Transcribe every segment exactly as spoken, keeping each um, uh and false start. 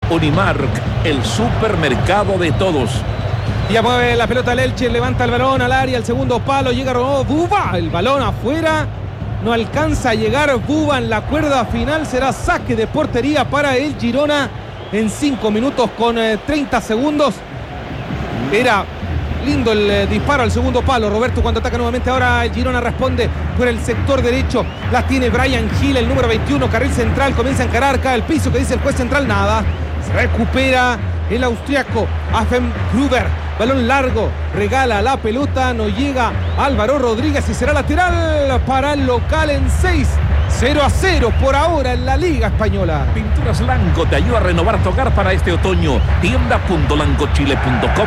Unimark, el supermercado de todos. Ya mueve la pelota el Elche, levanta el balón al área, el segundo palo, llega oh, Buba, el balón afuera, no alcanza a llegar Buba en la cuerda final, será saque de portería para el Girona en cinco minutos con eh, treinta segundos. Era lindo el eh, disparo al segundo palo, Roberto, cuando ataca nuevamente ahora el Girona responde por el sector derecho, la tiene Bryan Gil, el número veintiuno, carril central, comienza a encarar, cae el piso, que dice el juez central, nada, se recupera el austriaco Afen Gruber, balón largo, regala la pelota, no llega Álvaro Rodríguez y será lateral para el local en seis, cero a cero por ahora en la Liga Española. Pinturas Lanco te ayuda a renovar tu hogar para este otoño. tienda punto lancochile punto com.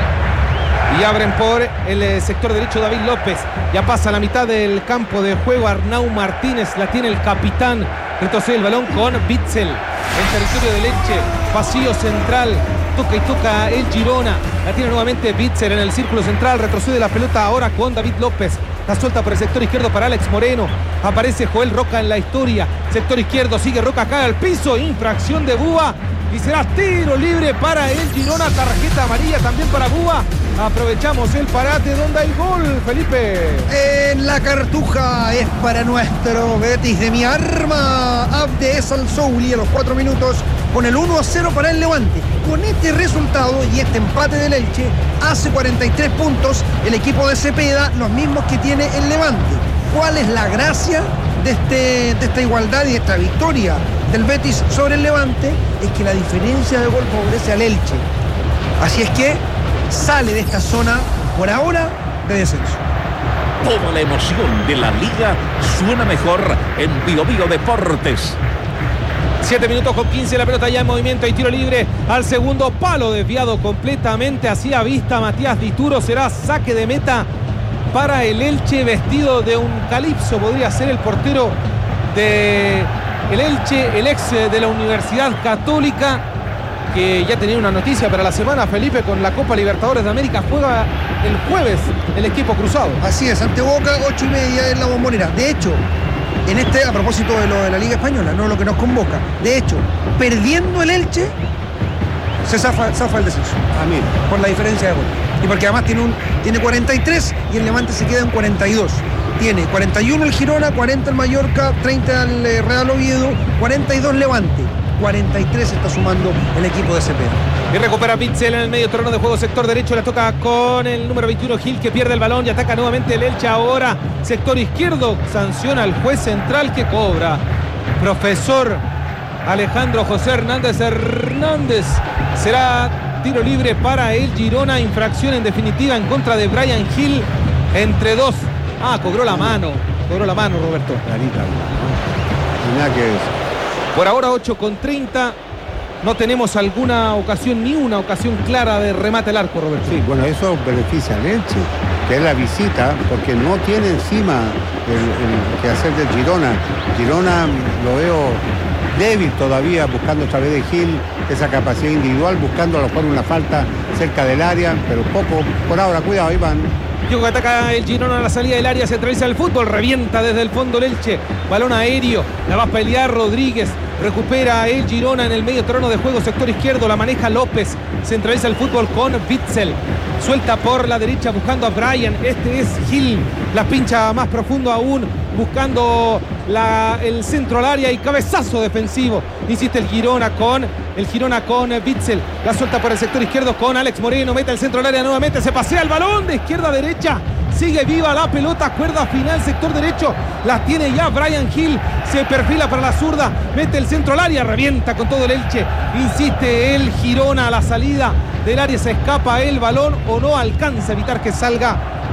Y abren por el sector derecho David López. Ya pasa la mitad del campo de juego Arnau Martínez. La tiene el capitán. Retrocede el balón con Bitzel. En territorio de Leche. Pasillo central. Toca y toca el Girona. La tiene nuevamente Bitzel en el círculo central. Retrocede la pelota ahora con David López. La suelta por el sector izquierdo para Alex Moreno. Aparece Joel Roca en la historia. Sector izquierdo sigue Roca, cae al piso. Infracción de Búa. Y será tiro libre para el Girona. Tarjeta amarilla también para Búa. Aprovechamos el parate donde hay gol, Felipe. En la Cartuja es para nuestro Betis de mi arma. Abdes Al-Souli a los cuatro minutos con el uno a cero para el Levante. Con este resultado y este empate del Elche hace cuarenta y tres puntos el equipo de Cepeda, los mismos que tiene el Levante. ¿Cuál es la gracia de, este, de esta igualdad y de esta victoria del Betis sobre el Levante? Es que la diferencia de gol favorece al Elche. Así es que sale de esta zona, por ahora, de descenso. Toda la emoción de la Liga suena mejor en Bio Bio Deportes. siete minutos con quince, la pelota ya en movimiento y tiro libre al segundo palo, desviado completamente hacia vista Matías Dituro. Será saque de meta para el Elche, vestido de un calipso. Podría ser el portero de el Elche, el ex de la Universidad Católica, que ya tenía una noticia para la semana, Felipe, con la Copa Libertadores de América. Juega el jueves el equipo cruzado. Así es, ante Boca, ocho y media en la Bombonera. De hecho, en este, a propósito de lo de la Liga Española, no lo que nos convoca, de hecho, perdiendo el Elche, se zafa, zafa el descenso. Ah, mira. Por la diferencia de gol. Y porque además tiene, un, tiene cuarenta y tres y el Levante se queda en cuarenta y dos. Tiene cuarenta y uno el Girona, cuarenta el Mallorca, treinta el Real Oviedo, cuarenta y dos Levante. cuarenta y tres está sumando el equipo de Cepeda. Y recupera Bitzel en el medio terreno de juego, sector derecho, la toca con el número veintiuno Gil, que pierde el balón y ataca nuevamente el Elche ahora. Sector izquierdo, sanciona al juez central que cobra. Profesor Alejandro José Hernández Hernández. Será tiro libre para el Girona, infracción en definitiva en contra de Bryan Gil, entre dos. Ah, cobró la mano, cobró la mano, Roberto. Clarita, ¿no? Nada que decir. Por ahora ocho con treinta, no tenemos alguna ocasión, ni una ocasión clara de remate al arco, Roberto. Sí, bueno, eso beneficia al Elche, que es la visita, porque no tiene encima el, el que hacer del Girona. Girona lo veo débil todavía, buscando a través de Gil esa capacidad individual, buscando a lo mejor una falta cerca del área, pero poco por ahora. Cuidado, Iván. Diego que ataca el Girona a la salida del área, centraliza el fútbol, revienta desde el fondo el Elche, balón aéreo, la va a pelear Rodríguez, recupera el Girona en el medio terreno de juego, sector izquierdo, la maneja López, centraliza el fútbol con Bitzel, suelta por la derecha buscando a Bryan, este es Gil, la pincha más profundo aún, buscando la, el centro al área y cabezazo defensivo, insiste el Girona con el Girona con Bitzel, la suelta por el sector izquierdo con Alex Moreno, mete el centro al área nuevamente, se pasea el balón de izquierda a derecha, sigue viva la pelota, cuerda final, sector derecho, la tiene ya Bryan Gil, se perfila para la zurda, mete el centro al área, revienta con todo el Elche, insiste el Girona a la salida del área, se escapa el balón o no alcanza a evitar que salga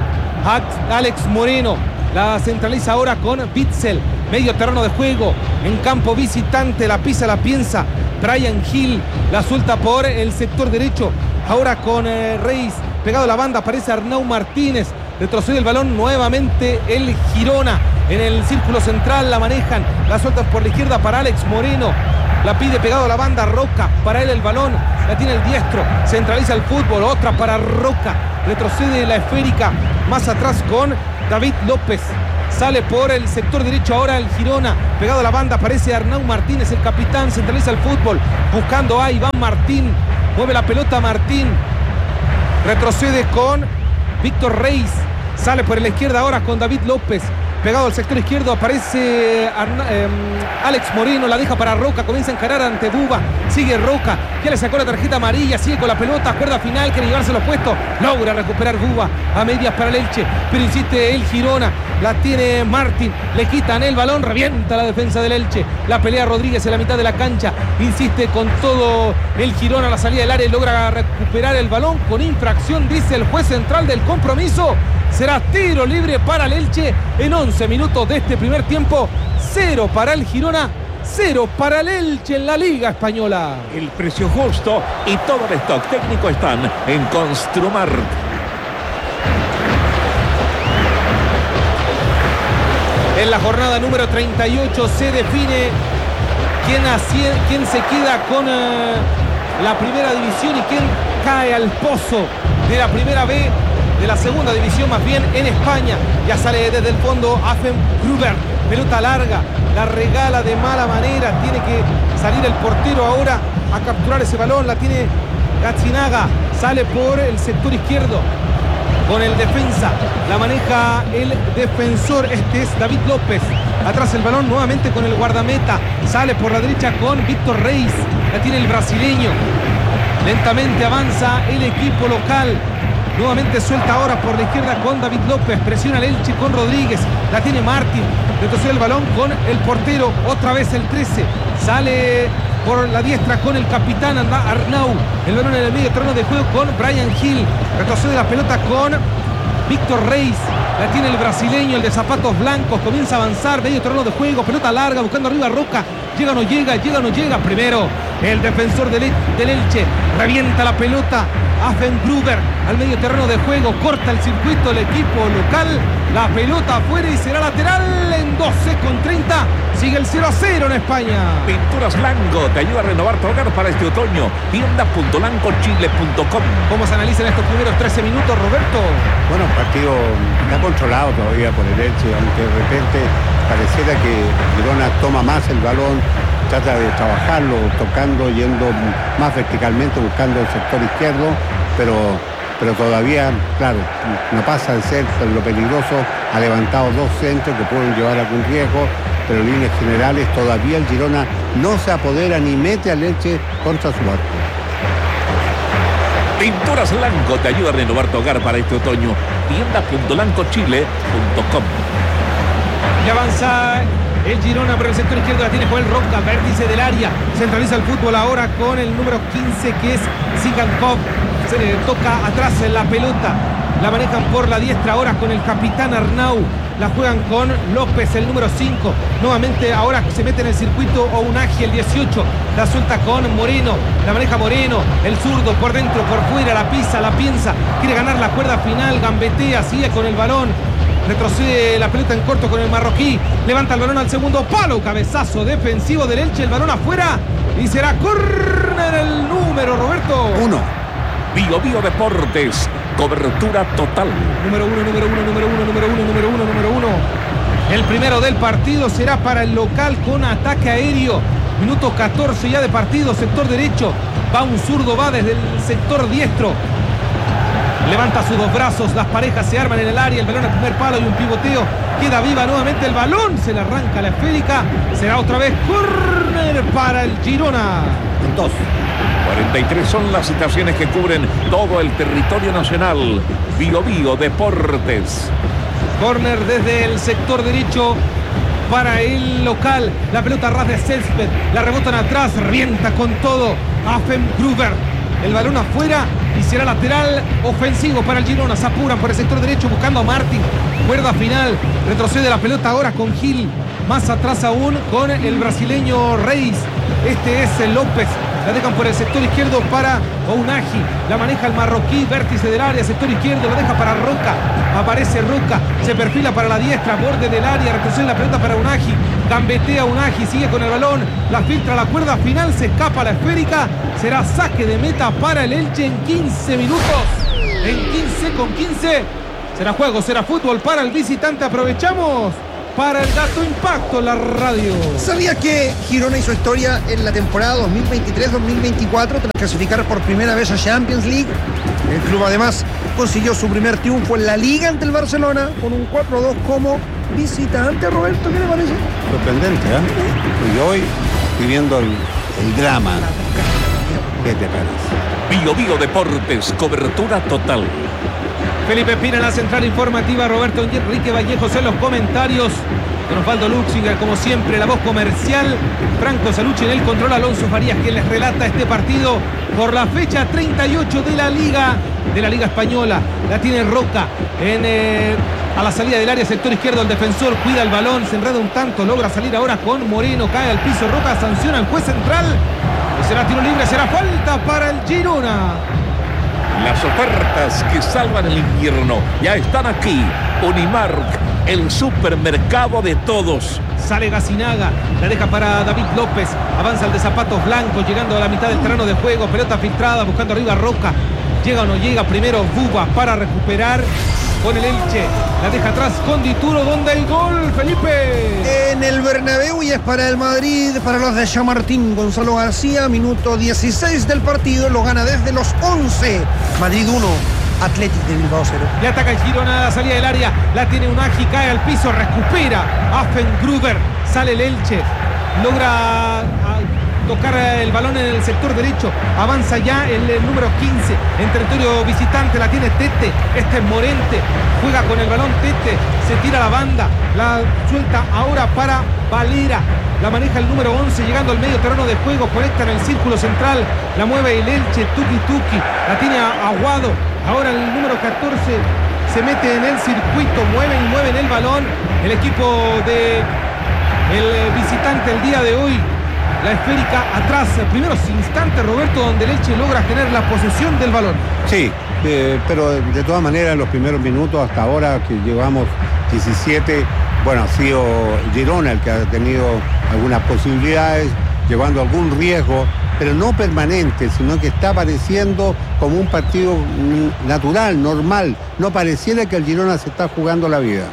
Alex Moreno, la centraliza ahora con Bitzel, medio terreno de juego, en campo visitante, la pisa, la piensa Bryan Gil, la suelta por el sector derecho, ahora con eh, Reis, pegado a la banda, aparece Arnau Martínez, retrocede el balón nuevamente el Girona, en el círculo central la manejan, la sueltan por la izquierda para Alex Moreno, la pide pegado a la banda Roca, para él el balón, la tiene el diestro, centraliza el fútbol, otra para Roca, retrocede la esférica, más atrás con David López, Sale por el sector derecho ahora el Girona. Pegado a la banda aparece Arnau Martínez, el capitán. Centraliza el fútbol. Buscando a Iván Martín. Mueve la pelota Martín. Retrocede con Víctor Reis. Sale por la izquierda ahora con David López. Pegado al sector izquierdo aparece Arna, eh, Alex Moreno, la deja para Roca, comienza a encarar ante Buba, sigue Roca, ya le sacó la tarjeta amarilla, sigue con la pelota, cuerda final, quiere llevarse los puestos, logra recuperar Buba a medias para el Elche, pero insiste el Girona, la tiene Martín, le quitan el balón, revienta la defensa del Elche, la pelea Rodríguez en la mitad de la cancha, insiste con todo el Girona a la salida del área y logra recuperar el balón con infracción, dice el juez central del compromiso. Será tiro libre para el Elche en once minutos de este primer tiempo. Cero para el Girona, cero para el Elche en la Liga Española. El precio justo y todo el stock técnico están en Construmart. En la jornada número treinta y ocho se define quién, así, quién se queda con uh, la primera división y quién cae al pozo de la primera B. De la segunda división más bien en España. Ya sale desde el fondo Afen Gruber, pelota larga, la regala de mala manera, tiene que salir el portero ahora a capturar ese balón, la tiene Gazzinaga, sale por el sector izquierdo con el defensa, la maneja el defensor, este es David López, atrás el balón nuevamente con el guardameta, sale por la derecha con Víctor Reis, la tiene el brasileño, lentamente avanza el equipo local. Nuevamente suelta ahora por la izquierda con David López. Presiona el Elche con Rodríguez. La tiene Martín. Retrocede el balón con el portero. Otra vez el trece. Sale por la diestra con el capitán Arnau. El balón en el medio terreno de juego con Brian Hill. Retrocede la pelota con Víctor Reis. La tiene el brasileño, el de zapatos blancos. Comienza a avanzar. Medio terreno de juego. Pelota larga buscando arriba a Roca. Llega o no llega. Llega o no llega. Primero el defensor del, del Elche. Revienta la pelota. Afen Gruber al medio terreno de juego, corta el circuito el equipo local, la pelota afuera y será lateral en doce con treinta, sigue el cero a cero en España. Pinturas Lango te ayuda a renovar tu hogar para este otoño, tienda punto lanco chile punto com. ¿Cómo se analizan estos primeros trece minutos, Roberto? Bueno, el partido está controlado todavía por el Elche, aunque de repente pareciera que Girona toma más el balón, trata de trabajarlo, tocando, yendo más verticalmente, buscando el sector izquierdo, pero, pero todavía, claro, no pasa de ser lo peligroso, ha levantado dos centros que pueden llevar algún riesgo, pero en líneas generales todavía el Girona no se apodera ni mete al Elche contra su arco. Pinturas Lanco te ayuda a renovar tu hogar para este otoño, tienda punto lanco chile punto com. Y avanza el Girona por el sector izquierdo, la tiene Joel Roca, vértice del área, centraliza el fútbol ahora con el número quince que es Sigankov, se le toca atrás en la pelota, la manejan por la diestra ahora con el capitán Arnau, la juegan con López, el número cinco, nuevamente ahora se mete en el circuito Ounahi, el dieciocho, la suelta con Moreno, la maneja Moreno, el zurdo por dentro, por fuera, la pisa, la piensa, quiere ganar la cuerda final, gambetea, sigue con el balón. Retrocede la pelota en corto con el marroquí. Levanta el balón al segundo palo. Cabezazo defensivo del Elche. El balón afuera. Y será córner el número, Roberto. Uno. Bio Bio Deportes. Cobertura total. Número uno, número uno, número uno, número uno, número uno, número uno. El primero del partido será para el local con ataque aéreo. Minuto catorce ya de partido. Sector derecho. Va un zurdo, va desde el sector diestro. Levanta sus dos brazos, las parejas se arman en el área, el balón al primer palo y un pivoteo, queda viva nuevamente el balón, se le arranca la esférica, será otra vez córner para el Girona. Dos. cuarenta y tres son las estaciones que cubren todo el territorio nacional. Bio Bio Deportes. Córner desde el sector derecho para el local, la pelota ras de Césped, la rebotan atrás, revienta con todo Afen Gruber. El balón afuera y será lateral ofensivo para el Girona. Se apuran por el sector derecho buscando a Martín. Cuerda final. Retrocede la pelota ahora con Gil. Más atrás aún con el brasileño Reis. Este es el López. La dejan por el sector izquierdo para Ounahi. La maneja el marroquí. Vértice del área. Sector izquierdo. La deja para Roca. Aparece Roca. Se perfila para la diestra. Borde del área. Retrocede la pelota para Ounahi. Gambetea Ounahi. Sigue con el balón. La filtra la cuerda final. Se escapa la esférica. Será saque de meta para el Elche en quince minutos. En quince con quince. Será juego, será fútbol para el visitante. Aprovechamos para el dato impacto en la radio. ¿Sabías que Girona hizo historia en la temporada dos mil veintitrés dos mil veinticuatro tras clasificar por primera vez a Champions League? El club además consiguió su primer triunfo en la Liga ante el Barcelona con un cuatro a dos como visitante. Roberto, ¿qué le parece? Sorprendente, ¿eh? Y hoy viviendo el, el drama. ¿Qué te parece? Bio Bio Deportes, cobertura total. Felipe Pina en la central informativa, Roberto Enrique Vallejos en los comentarios, Don Osvaldo Luxinger, como siempre, la voz comercial, Franco Salucci en el control, Alonso Farías quien les relata este partido por la fecha treinta y ocho de la Liga, de la Liga Española. La tiene Roca en, eh, a la salida del área, sector izquierdo, el defensor cuida el balón, se enreda un tanto, logra salir ahora con Moreno, cae al piso Roca, sanciona al juez central, y será tiro libre, será falta para el Girona. Las ofertas que salvan el invierno ya están aquí. Unimark, el supermercado de todos. Sale Gacinaga, la deja para David López, avanza el de zapatos blancos, llegando a la mitad del terreno de juego, pelota filtrada, buscando arriba Roca, llega o no llega, primero Buba para recuperar con el Elche, la deja atrás con Dituro, donde el gol, Felipe. En el Bernabéu y es para el Madrid, para los de Chamartín. Gonzalo García, minuto dieciséis del partido, lo gana desde los once. Madrid uno, Athletic de Bilbao cero. Le ataca el Girona a la salida del área, la tiene Unagi, cae al piso, recupera Affengruber, sale el Elche, logra tocar el balón en el sector derecho, avanza ya el, el número quince en territorio visitante, la tiene Tete, este es Morente, juega con el balón Tete, se tira la banda, la suelta ahora para Valera, la maneja el número once, llegando al medio terreno de juego, conecta en el círculo central, la mueve el Elche, Tuki Tuki, la tiene Aguado, ahora el número catorce se mete en el circuito, mueve y mueve en el balón el equipo de el visitante el día de hoy. La esférica atrás, primeros instantes, Roberto, donde el Elche logra tener la posesión del balón. Sí, eh, pero de todas maneras, los primeros minutos hasta ahora que llevamos diecisiete, bueno, ha sido Girona el que ha tenido algunas posibilidades, llevando algún riesgo, pero no permanente, sino que está pareciendo como un partido natural, normal. No pareciera que el Girona se está jugando la vida.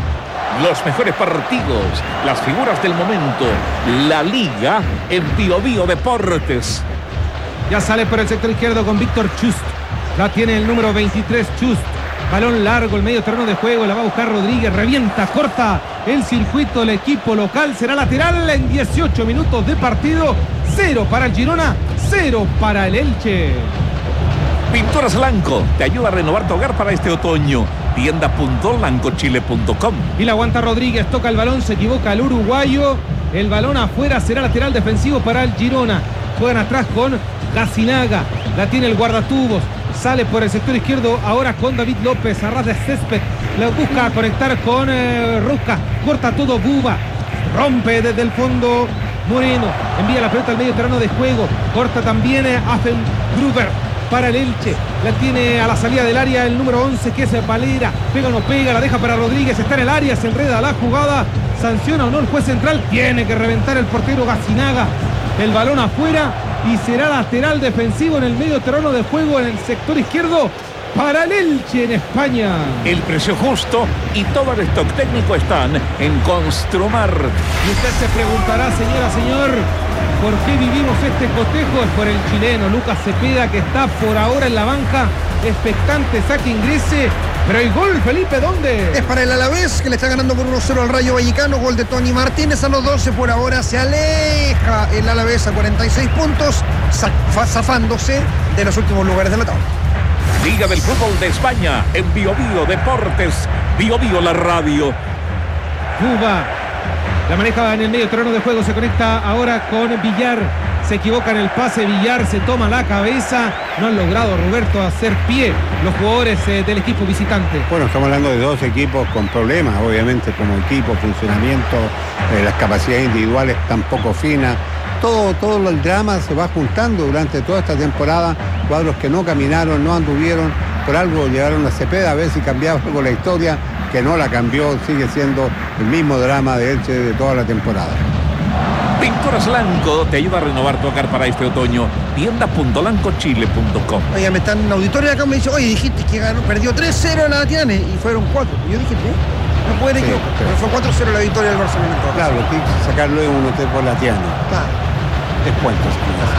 Los mejores partidos, las figuras del momento, la Liga en Bio Bio Deportes. Ya sale por el sector izquierdo con Víctor Chust. La tiene el número veintitrés, Chust. Balón largo, el medio terreno de juego, la va a buscar Rodríguez, revienta, corta el circuito, el equipo local será lateral en dieciocho minutos de partido. Cero para el Girona, cero para el Elche. Pinturas Blanco te ayuda a renovar tu hogar para este otoño. Tienda punto blanco chile punto com. Y la aguanta Rodríguez, toca el balón, se equivoca el uruguayo. El balón afuera, será lateral defensivo para el Girona. Juegan atrás con Gacinaga, la tiene el guardatubos. Sale por el sector izquierdo ahora con David López, a ras de césped. La busca conectar con eh, Roca, corta todo Buba. Rompe desde el fondo Moreno, envía la pelota al medio terreno de juego. Corta también eh, Affengruber para el Elche, la tiene a la salida del área el número once que es Valera, pega o no pega, la deja para Rodríguez, está en el área, se enreda la jugada, sanciona o no el juez central, tiene que reventar el portero Gacinaga, el balón afuera y será lateral defensivo en el medio terreno de juego en el sector izquierdo para el Elche en España. El precio justo y todo el stock técnico están en Construmar. Y usted se preguntará, señora, señor, ¿por qué vivimos este cotejo? Es por el chileno Lucas Cepeda, que está por ahora en la banca, expectante, saque, ingrese. Pero el gol, Felipe, ¿dónde? Es para el Alavés, que le está ganando por uno cero al Rayo Vallecano. Gol de Tony Martínez a los doce. Por ahora se aleja el Alavés a cuarenta y seis puntos, zafándose de los últimos lugares de la tabla. Liga del Fútbol de España en Bio Bio Deportes. Bio Bio la radio. Cuba la maneja en el medio terreno de juego, se conecta ahora con Villar, se equivoca en el pase, Villar se toma la cabeza, no han logrado, Roberto, hacer pie los jugadores eh, del equipo visitante. Bueno, estamos hablando de dos equipos con problemas, obviamente, como equipo, funcionamiento, eh, las capacidades individuales tampoco finas. Todo, todo el drama se va juntando durante toda esta temporada, cuadros que no caminaron, no anduvieron, por algo llegaron a Cepeda a ver si cambiaba algo la historia, que no la cambió, sigue siendo el mismo drama de Elche de toda la temporada. Pinturas Blanco te ayuda a renovar tu hogar para este otoño. Tienda punto blanco chile punto com. Oiga, me están en auditorio acá, me dice, oye, dijiste que ganó, perdió tres cero en la Tiane y fueron cuatro. Yo dije tres. No pueden Sí, equivocar. sí. Pero fue cuatro cero la victoria del Barcelona. en todo caso. Claro, tiene que sacarlo en un hotel por Latiano. Claro. Descuentos.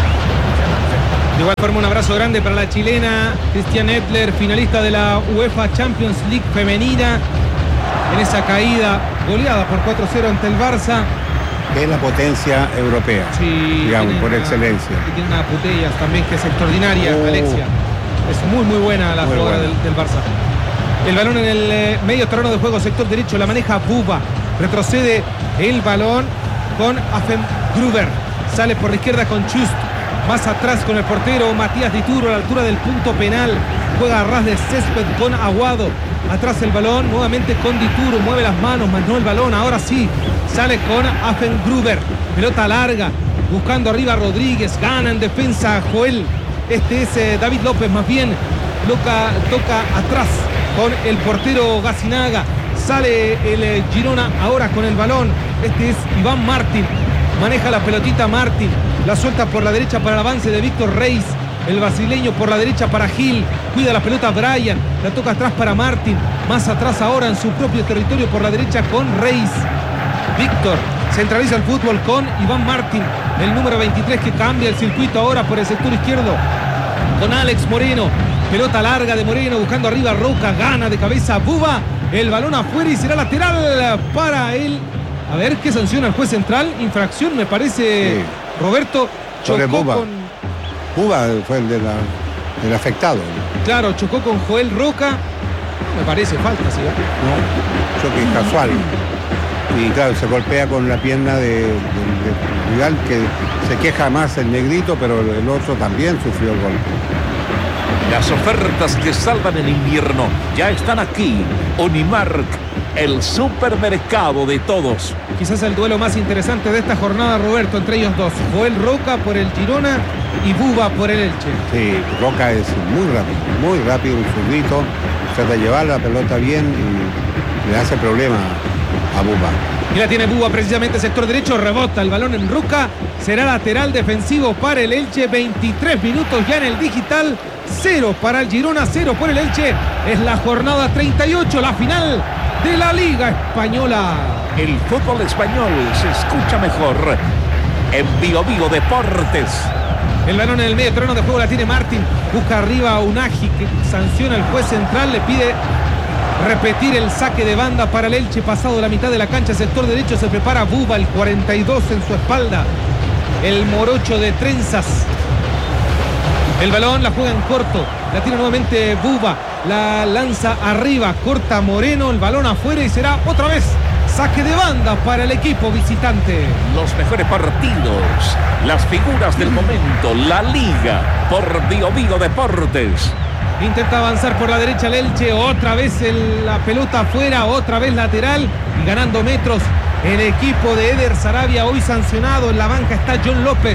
De igual forma, un abrazo grande para la chilena Christiane Edler, finalista de la UEFA Champions League femenina, en esa caída goleada por cuatro cero ante el Barça. Que es la potencia europea, Sí, digamos, tiene por una- excelencia. Y tiene una Putellas también que es extraordinaria, Oh. Alexia. Es muy, muy buena la Muy jugadora buena. del, del Barça. El balón en el eh, medio terreno de juego, sector derecho, la maneja Buba. Retrocede el balón con Affengruber. Sale por la izquierda con Chust. Más atrás con el portero Matías Dituro a la altura del punto penal. Juega a ras de césped con Aguado. Atrás el balón, nuevamente con Dituro. Mueve las manos, más no el balón. Ahora sí, sale con Affengruber. Pelota larga, buscando arriba a Rodríguez. Gana en defensa Joel. Este es eh, David López, más bien. Loca, toca atrás con el portero Gacinaga. Sale el eh, Girona ahora con el balón. Este es Iván Martín. Maneja la pelotita Martín. La suelta por la derecha para el avance de Víctor Reis. El brasileño por la derecha para Gil. Cuida la pelota Brian. La toca atrás para Martín. Más atrás ahora en su propio territorio por la derecha con Reis. Víctor centraliza el fútbol con Iván Martín. El número veintitrés que cambia el circuito ahora por el sector izquierdo. Con Alex Moreno. Pelota larga de Moreno buscando arriba Roca. Gana de cabeza Buba. El balón afuera y será lateral para él. A ver qué sanciona el juez central. Infracción me parece, Sí. Roberto. Sobre Chocó Buba. con... Cuba fue el, de la, el afectado, Claro, chocó con Joel Roca. Me parece falta, sí. ¿eh? ¿no? Choque casual. Y claro, se golpea con la pierna de, de- del rival, que se queja más el negrito, pero el otro también sufrió el golpe. Las ofertas que salvan el invierno ya están aquí. Unimark, el supermercado de todos. Quizás el duelo más interesante de esta jornada, Roberto, entre ellos dos. Joel Roca por el Girona y Buba por el Elche. Sí, Roca es muy rápido, muy rápido, un zurdito, trata de llevar la pelota bien y le hace problema a Buba. Y la tiene Buba precisamente sector derecho, rebota el balón en Roca. Será lateral defensivo para el Elche. veintitrés minutos ya en el digital. Cero para el Girona, cero por el Elche. Es la jornada treinta y ocho, la final de la Liga Española. El fútbol español se escucha mejor en Bio Bio Deportes. El balón en el medio terreno de juego la tiene Martín. Busca arriba a Unagi que sanciona el juez central. Le pide repetir el saque de banda para el Elche. Pasado la mitad de la cancha, sector derecho, se prepara Buba, el cuarenta y dos en su espalda. El morocho de trenzas. El balón la juega en corto. La tira nuevamente Buba. La lanza arriba. Corta Moreno. El balón afuera y será otra vez saque de banda para el equipo visitante. Los mejores partidos, las figuras del momento, la Liga por Bio Bio Deportes. Intenta avanzar por la derecha el Elche. Otra vez el- la pelota afuera. Otra vez lateral. Y ganando metros el equipo de Eder Sarabia. Hoy sancionado. En la banca está John López.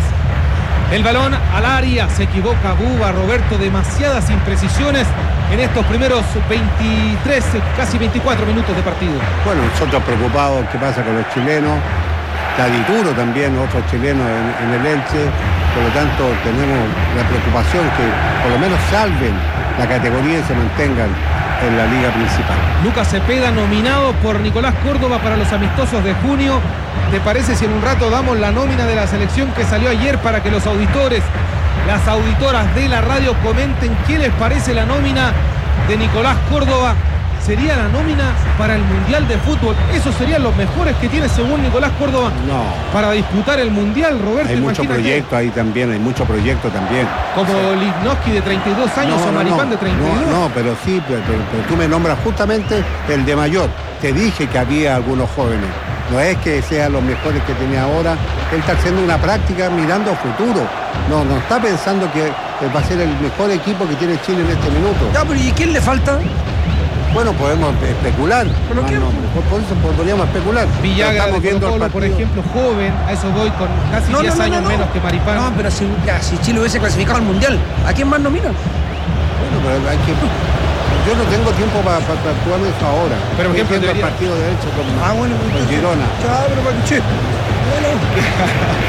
El balón al área. Se equivoca Buba, Roberto. Demasiadas imprecisiones en estos primeros veintitrés, casi veinticuatro minutos de partido. Bueno, nosotros preocupados qué pasa con los chilenos. Está Dituro también, otros chilenos en, en el Elche. Por lo tanto, tenemos la preocupación que por lo menos salven la categoría y se mantengan en la liga principal. Lucas Cepeda nominado por Nicolás Córdoba para los amistosos de junio. ¿Te parece si en un rato damos la nómina de la selección que salió ayer para que los auditores, las auditoras de la radio comenten qué les parece la nómina de Nicolás Córdoba? Sería la nómina para el Mundial de Fútbol. Esos serían los mejores que tiene según Nicolás Córdoba No, para disputar el Mundial, Roberto. hay mucho imagínate. proyecto ahí también, hay mucho proyecto también. Como Lignoski de treinta y dos años No, o no, Maripán no, de treinta y dos. no, no, pero sí, pero, pero- pero tú me nombras justamente el de mayor. Te dije que había algunos jóvenes. No es que sean los mejores que tenía ahora. Él está haciendo una práctica mirando a futuro. No, no está pensando que va a ser el mejor equipo que tiene Chile en este minuto. Ya, pero ¿y quién le falta? Bueno, podemos especular. ¿Pero más qué? nombres. Por, por eso podríamos especular. Villagra Estamos de viendo el Colo-Colo, por partido. ejemplo, joven, a eso voy, con casi No, no, diez no, años no, no. menos que Maripán. No, pero si, ya, si Chile hubiese clasificado al Mundial, ¿a quién más nomina? Bueno, pero hay que... Yo no tengo tiempo para, para actuar de eso ahora. Pero, por ejemplo, Estoy viendo debería- el partido de Elche con, Ah, bueno, con entonces- Girona. Ya, pero para que che. Bueno.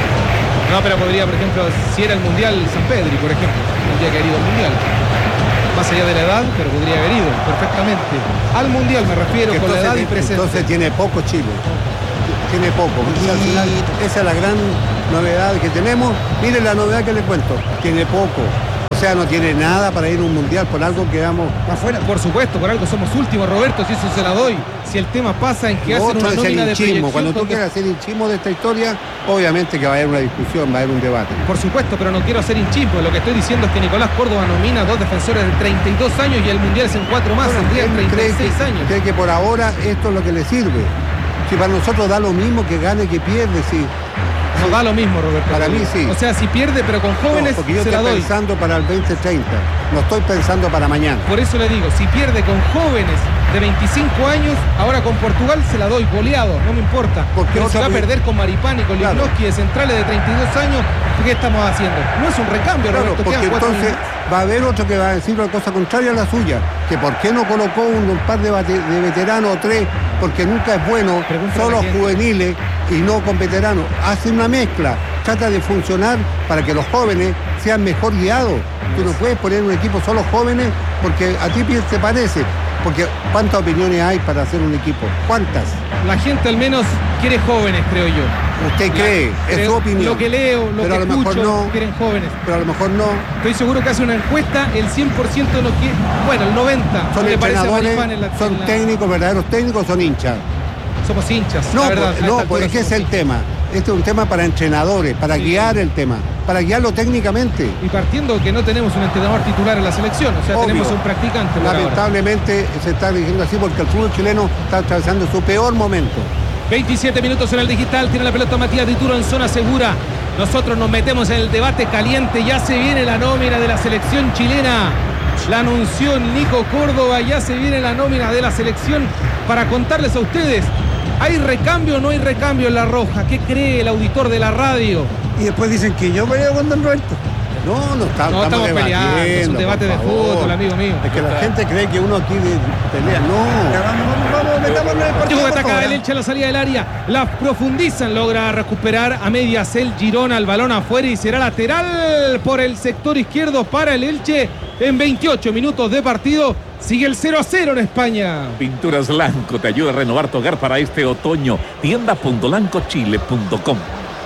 No, pero podría, por ejemplo, si era el Mundial San Pedri, por ejemplo, tendría que haber ido al Mundial. más allá de la edad, pero podría haber ido perfectamente al Mundial, me refiero, Que con la entonces- edad y presencia. Entonces tiene poco Chile. Tiene poco. Y al final, esa es la gran novedad que tenemos. Miren la novedad que les cuento. Tiene poco. O sea, no tiene nada para ir a un mundial por algo que vamos Afuera, por supuesto, por algo somos últimos, Roberto, si eso se la doy. Si el tema pasa en que Lo hacen otro una es el nómina de hinchismo. proyección Cuando tú con- quieras hacer hinchismo de esta historia, obviamente que va a haber una discusión, va a haber un debate. Por supuesto, pero no quiero hacer hinchismo. Lo que estoy diciendo es que Nicolás Córdoba nomina dos defensores de treinta y dos años y el Mundial es en cuatro más, Bueno, tendrían él treinta y cree seis que, años. cree que por ahora esto es lo que le sirve. Si para nosotros da lo mismo que gane que pierde, sí. No da lo mismo, Roberto. Para mí sí. O sea, si pierde, pero con jóvenes, No, porque yo se la estoy doy. pensando para el veinte treinta. No estoy pensando para mañana. Por eso le digo, si pierde con jóvenes de veinticinco años, ahora con Portugal se la doy, goleado, no me importa. Porque Pero si otra va a vez- perder con Maripán y con Claro. Lichnowsky de centrales de treinta y dos años, ¿qué estamos haciendo? No es un recambio, Claro, Roberto. porque quedan cuatro entonces minutos. va a haber otro que va a decir una cosa contraria a la suya, que por qué no colocó un, un par de, bate- de veteranos o tres, porque nunca es bueno Pregúntale solo a quién. juveniles y no con veteranos. Hace una mezcla, trata de funcionar para que los jóvenes sean mejor guiados. Tú no puedes poner un equipo solo jóvenes porque a ti te parece. Porque ¿cuántas opiniones hay para hacer un equipo? ¿Cuántas? La gente al menos quiere jóvenes, creo yo. Usted cree, es Creo- su opinión. Lo que leo, lo pero que a lo mejor escucho, no, quieren jóvenes. pero a lo mejor no. Estoy seguro que hace una encuesta, el cien por ciento no quiere, bueno, el noventa por ciento Son no le parece a entrenadores, Maripán en la- son en la- técnicos, verdaderos técnicos, son hinchas. Somos hinchas, No, la verdad. por- a no, esta porque altura es el somos tema. Este es un tema para entrenadores, para Sí. guiar el tema, para guiarlo técnicamente. Y partiendo que no tenemos un entrenador titular en la selección, o sea, Obvio. tenemos un practicante. por ahora. Lamentablemente se está diciendo así porque el fútbol chileno está atravesando su peor momento. veintisiete minutos en el digital, tiene la pelota Matías Dituro en zona segura. Nosotros nos metemos en el debate caliente, ya se viene la nómina de la selección chilena. La anunció Nico Córdoba, ya se viene la nómina de la selección para contarles a ustedes. ¿Hay recambio o no hay recambio en La Roja? ¿Qué cree el auditor de la radio? Y después dicen que yo peleo con Don Roberto. No, no, está, No, estamos peleando, es un debatiendo, debate por de favor. fútbol, amigo mío. Es que la gente cree que uno aquí de- pelea. Ya, No. Vamos, vamos, vamos, metámonos en el partido. Digo, por ataca favor, el ¿eh? Elche a la salida del área. La profundizan, logra recuperar a medias el Girona, el balón afuera y será lateral por el sector izquierdo para el Elche. En veintiocho minutos de partido sigue el cero a cero en España. Pinturas Lanco te ayuda a renovar tu hogar para este otoño. tienda punto lanco chile punto com.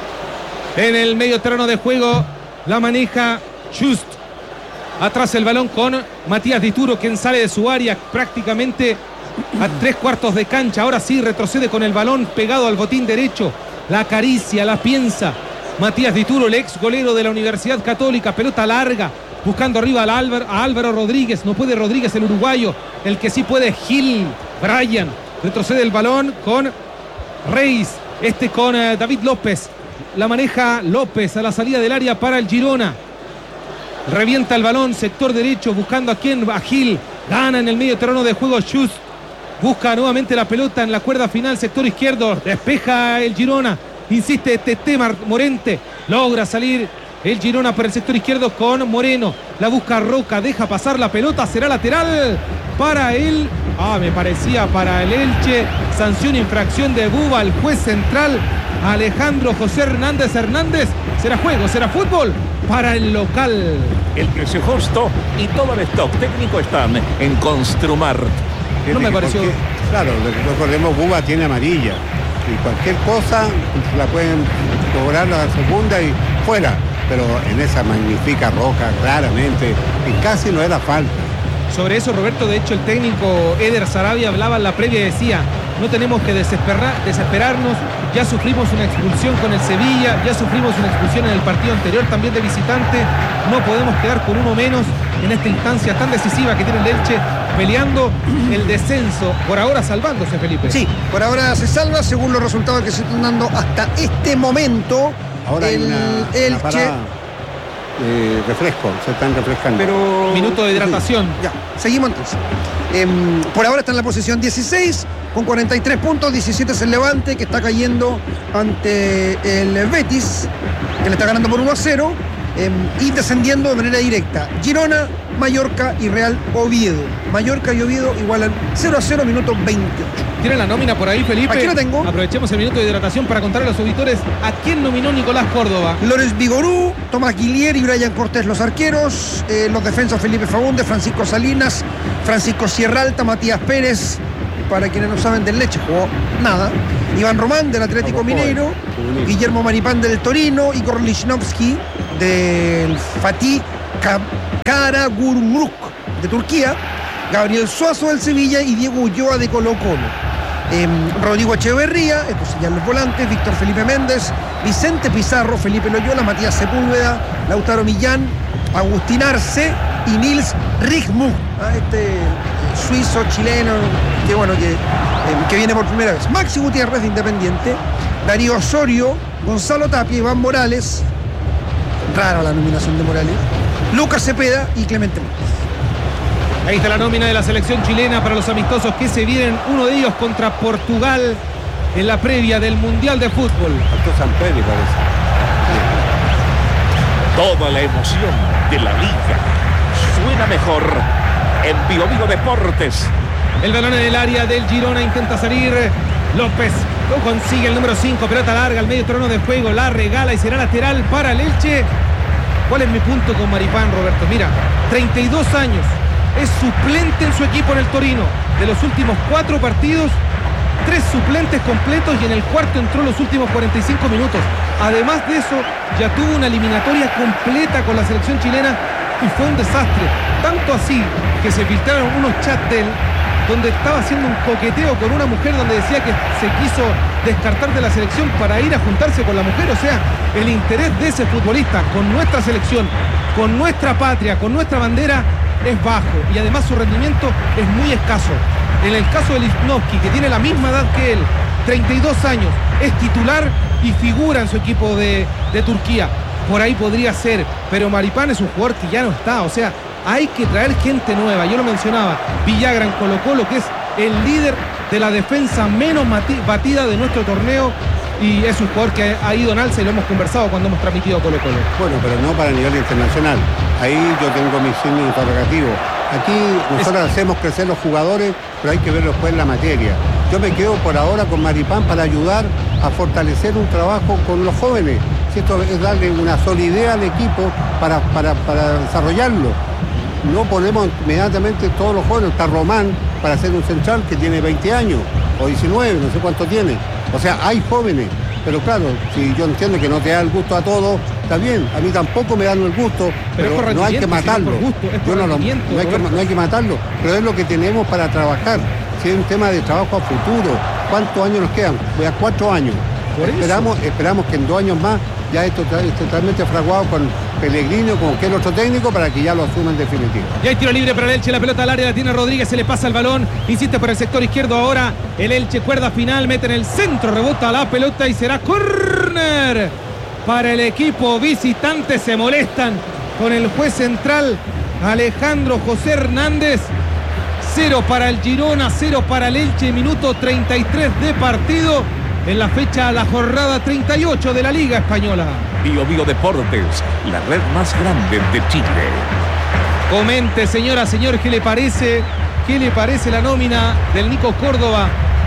En el medio terreno de juego la maneja Just. Atrás el balón con Matías Dituro, quien sale de su área prácticamente a tres cuartos de cancha. Ahora sí retrocede con el balón pegado al botín derecho. La acaricia, la piensa. Matías Dituro, el ex golero de la Universidad Católica. Pelota larga, buscando arriba al Álvaro, a Álvaro Rodríguez. No puede Rodríguez, el uruguayo. El que sí puede, Gil. Brian. Retrocede el balón con Reis. Este con eh, David López. La maneja López a la salida del área para el Girona. Revienta el balón, sector derecho, buscando a quién, a Gil. Gana en el medio terreno de juego Just. Busca nuevamente la pelota en la cuerda final, sector izquierdo. Despeja el Girona. Insiste Tete Morente. Logra salir el Girona por el sector izquierdo con Moreno. La busca Roca, deja pasar la pelota. Será lateral para él. Ah, me parecía para el Elche. Sanción, infracción de Buba, el juez central Alejandro José Hernández Hernández. Será juego, será fútbol para el local. El precio justo y todo el stock técnico están en Construmart. No me pareció- Porque, claro, recordemos, Buba tiene amarilla. Y cualquier cosa la pueden cobrar la segunda y fuera. Pero en esa magnífica Roca, claramente, y casi no era falta. Sobre eso, Roberto, de hecho, el técnico Eder Sarabia hablaba en la previa y decía: no tenemos que desesperar, desesperarnos, ya sufrimos una expulsión con el Sevilla, ya sufrimos una expulsión en el partido anterior también de visitante, no podemos quedar con uno menos en esta instancia tan decisiva que tiene el Elche, peleando el descenso, por ahora salvándose, Felipe. Sí, por ahora se salva según los resultados que se están dando hasta este momento. Ahora hay el una, una Elche. parada, eh, refresco, se están refrescando. Pero. Minuto de hidratación. Ya, seguimos entonces. Em, por ahora está en la posición dieciséis, con cuarenta y tres puntos, diecisiete es el Levante, que está cayendo ante el Betis, que le está ganando por uno a cero, em, y descendiendo de manera directa. Girona, Mallorca y Real Oviedo. Mallorca y Oviedo igualan cero a cero, minuto veintiocho. ¿Tiene la nómina por ahí, Felipe? Aquí la tengo. Aprovechemos el minuto de hidratación para contarle a los auditores a quién nominó Nicolás Córdoba. Lorenz Vigorú, Tomás Guillier y Brian Cortés los arqueros, eh, los defensas Felipe Fagundes, Francisco Salinas, Francisco Sierralta, Matías Pérez, para quienes no saben del Leche jugó nada, Iván Román del Atlético Mineiro, Guillermo Maripán del Torino, Igor Lichnowsky del Fatih Karagümrük de Turquía, Gabriel Suazo del Sevilla y Diego Ulloa de Colo Colo. Eh, Rodrigo Echeverría, estos serían los volantes, Víctor Felipe Méndez, Vicente Pizarro, Felipe Loyola, Matías Sepúlveda, Lautaro Millán, Agustín Arce y Nils Rickmuth, ¿ah? este suizo, chileno, que bueno, que, eh, que viene por primera vez. Maxi Gutiérrez de Independiente, Darío Osorio, Gonzalo Tapia, Iván Morales, rara la nominación de Morales, Lucas Cepeda y Clemente Montes. Ahí está la nómina de la selección chilena para los amistosos que se vienen, uno de ellos contra Portugal en la previa del Mundial de Fútbol. Faltó San Pedro, parece. Toda la emoción de la liga suena mejor en Bio Bio Deportes. El balón en el área del Girona, intenta salir López, lo consigue el número cinco, pelota larga al medio terreno de juego, la regala y será lateral para el Elche. ¿Cuál es mi punto con Maripán, Roberto? Mira, treinta y dos años, es suplente en su equipo en el Torino. De los últimos cuatro partidos, tres suplentes completos y en el cuarto entró los últimos cuarenta y cinco minutos. Además de eso, ya tuvo una eliminatoria completa con la selección chilena y fue un desastre. Tanto así que se filtraron unos chats de él donde estaba haciendo un coqueteo con una mujer donde decía que se quiso descartar de la selección para ir a juntarse con la mujer. O sea, el interés de ese futbolista con nuestra selección, con nuestra patria, con nuestra bandera es bajo y además su rendimiento es muy escaso. En el caso de Lichnowsky, que tiene la misma edad que él, treinta y dos años, es titular y figura en su equipo de, de Turquía. Por ahí podría ser, pero Maripán es un jugador que ya no está. O sea, hay que traer gente nueva. Yo lo mencionaba, Villagra en Colo Colo, que es el líder de la defensa menos batida de nuestro torneo. Y es un jugador que ha ido en alza y lo hemos conversado cuando hemos transmitido Colo Colo. Bueno, pero no para nivel internacional. Ahí yo tengo mi signo interrogativo. Aquí nosotros es... hacemos crecer los jugadores, pero hay que verlo después en la materia. Yo me quedo por ahora con Maripán para ayudar a fortalecer un trabajo con los jóvenes. Si esto es darle una solidez al equipo para, para, para desarrollarlo. No ponemos inmediatamente todos los jóvenes. Está Román para hacer un central que tiene veinte años o diecinueve, no sé cuánto tiene. O sea, hay jóvenes, pero claro, si yo entiendo que no te da el gusto a todos, está bien, a mí tampoco me dan el gusto, pero, pero no hay que matarlo. Gusto, yo no, lo, no, hay que, no hay que matarlo, pero es lo que tenemos para trabajar. Si es un tema de trabajo a futuro, ¿cuántos años nos quedan? Voy a cuatro años. Esperamos, esperamos que en dos años más ya esto esté totalmente fraguado con Pellegrino, con que el otro técnico, para que ya lo asuman definitivo. Y hay tiro libre para el Elche, la pelota al área la tiene Rodríguez, se le pasa el balón, insiste por el sector izquierdo ahora, el Elche, cuerda final, mete en el centro, rebota la pelota y será córner para el equipo visitante. Se molestan con el juez central Alejandro José Hernández. Cero para el Girona, cero para el Elche, minuto treinta y tres de partido en la fecha, la jornada treinta y ocho de la Liga Española. Bio Bio Deportes, la red más grande de Chile. Comente, señora, señor, ¿qué le parece? ¿Qué le parece la nómina del Nico Córdoba?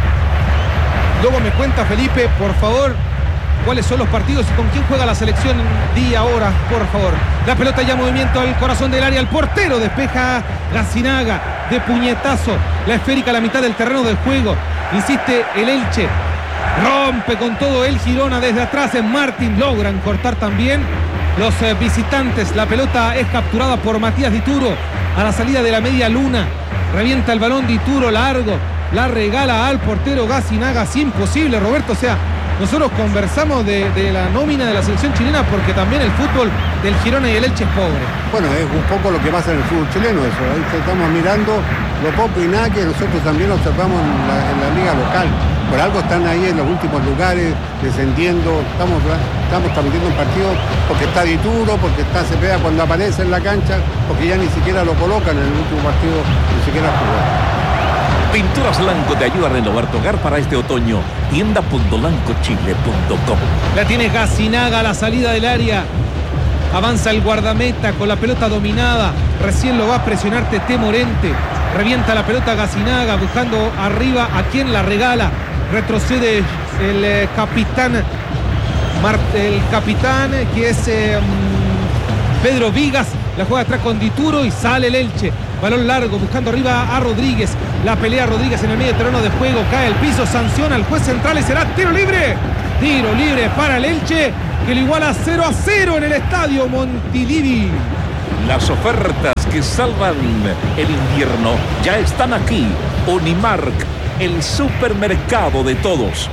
Luego me cuenta, Felipe, por favor, cuáles son los partidos y con quién juega la selección día, hora, por favor. La pelota ya en movimiento al corazón del área, el portero despeja Gacinaga de puñetazo, la esférica a la mitad del terreno del juego. Insiste el Elche, rompe con todo el Girona desde atrás en Martín, logran cortar también los eh, visitantes. La pelota es capturada por Matías Dituro a la salida de la media luna, revienta el balón Dituro largo, la regala al portero Gacinaga, es imposible, Roberto. O sea, nosotros conversamos de, de la nómina de la selección chilena porque también el fútbol del Girona y el Elche es pobre. Bueno, es un poco lo que pasa en el fútbol chileno eso. Ahí estamos mirando lo poco y nada que nosotros también observamos en la, en la liga local. Por algo están ahí en los últimos lugares, descendiendo. Estamos, estamos transmitiendo un partido porque está Dituro, porque está Cepeda cuando aparece en la cancha, porque ya ni siquiera lo colocan en el último partido, ni siquiera jugó. Pinturas Blanco te ayuda a renovar tu hogar para este otoño. tienda punto blanco chile punto com. La tiene Gacinaga a la salida del área. Avanza el guardameta con la pelota dominada. Recién lo va a presionar Tete Morente. Revienta la pelota Gacinaga buscando arriba a quien la regala. Retrocede el eh, capitán, Mar el capitán que es eh, Pedro Vigas. La juega atrás con Dituro y sale el Elche. Balón largo buscando arriba a Rodríguez. La pelea Rodríguez en el medio terreno de juego. Cae al piso, sanciona al juez central y será tiro libre. Tiro libre para el Elche, que lo iguala cero a cero en el estadio Montilivi. Las ofertas que salvan el invierno ya están aquí. Unimark, el supermercado de todos.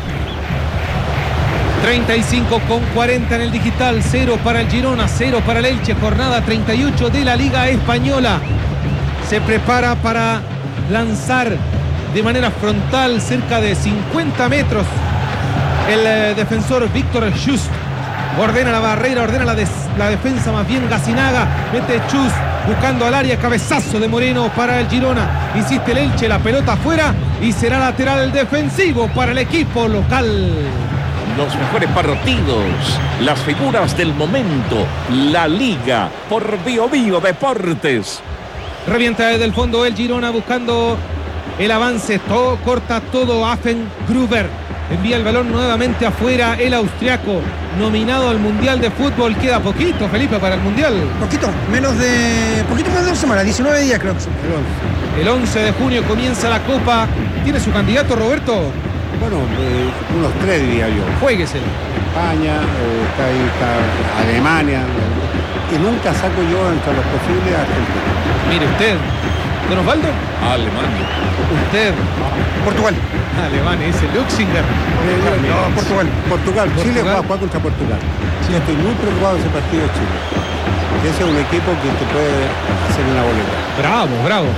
treinta y cinco con cuarenta en el digital. Cero para el Girona, cero para el Elche. Jornada treinta y ocho de la Liga Española. Se prepara para lanzar de manera frontal cerca de cincuenta metros el eh, defensor Víctor Just. Ordena la barrera, ordena la, des, la defensa más bien Gacinaga. Mete Chus buscando al área, cabezazo de Moreno para el Girona. Insiste el Elche, la pelota afuera y será lateral defensivo para el equipo local. Los mejores partidos, las figuras del momento, la Liga por Bio Bio Deportes. Revienta desde el fondo el Girona buscando el avance. Todo, corta todo Afen Gruber. Envía el balón nuevamente afuera el austriaco, nominado al Mundial de Fútbol. Queda poquito, Felipe, para el Mundial. Poquito, menos de... Poquito más de dos semanas, diecinueve días creo que son. El once de junio comienza la Copa. ¿Tiene su candidato, Roberto? Bueno, eh, unos tres diría yo. Juéguese. España, eh, está ahí, está Alemania. Eh, y nunca saco yo entre los posibles a Argentina. Mire usted, don Osvaldo. Alemania. Usted. Portugal. Alemania, dice Luxinger. Eh, No, Portugal. Portugal. Chile Portugal. va a jugar contra Portugal. Sí, estoy muy preocupado de ese partido de Chile. Ese es un equipo que te puede hacer una boleta. Bravo, bravo.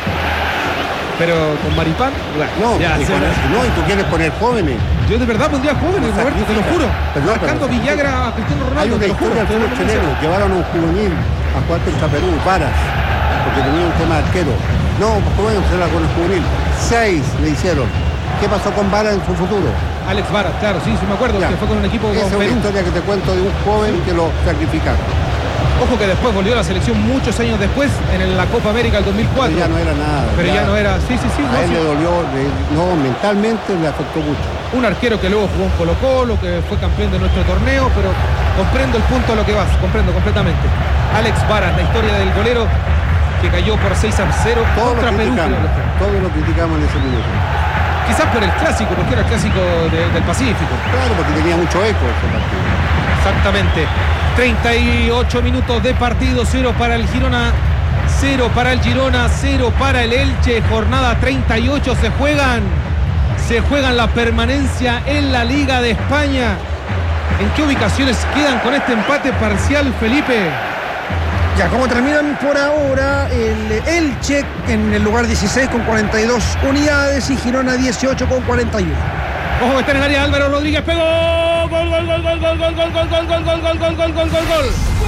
Pero con Maripán, bueno, No, ya, y, se- con- no, y tú quieres poner jóvenes. yo de verdad pondría jóvenes, No Roberto, te lo juro. sacrifica. Pero no, Marcando pero- Villagra a Cristiano Ronaldo. Hay una te lo juro, historia del te lo fútbol juro. chileno. Llevaron a un juvenil a jugar contra Perú, Varas, porque tenía un tema de arquero. No, pues bueno, será con el juvenil. Seis le hicieron. ¿Qué pasó con Varas en su futuro? Alex Vara, claro, sí, sí me acuerdo, Ya. que fue con un equipo Esa con es una Perú. historia que te cuento de un joven que lo sacrificaron. Ojo que después volvió a la selección muchos años después en la Copa América del dos mil cuatro. Pero ya no era nada. Pero ya no era, sí, sí, sí. A no, él sí. le dolió, le- no, mentalmente le afectó mucho. Un arquero que luego jugó en Colo Colo, que fue campeón de nuestro torneo, pero comprendo el punto a lo que vas, comprendo completamente. Alex Varas, la historia del golero que cayó por seis a cero Todos contra lo Perú. criticamos, creo que fue. todos lo criticamos en ese minuto. Quizás por el clásico, porque era el clásico de- del Pacífico. Claro, porque tenía mucho eco ese partido. Exactamente. treinta y ocho minutos de partido, cero para el Girona, cero para el Girona, cero para el Elche. Jornada treinta y ocho, se juegan, se juegan la permanencia en la Liga de España. ¿En qué ubicaciones quedan con este empate parcial, Felipe? Ya, como terminan por ahora, el Elche en el lugar dieciséis con cuarenta y dos unidades y Girona dieciocho con cuarenta y uno. Ojo que está en el área, Álvaro Rodríguez pegó. Gol, gol, gol, gol, gol, gol, gol, gol, gol, gol, gol, gol, gol, gol, gol, gol, gol.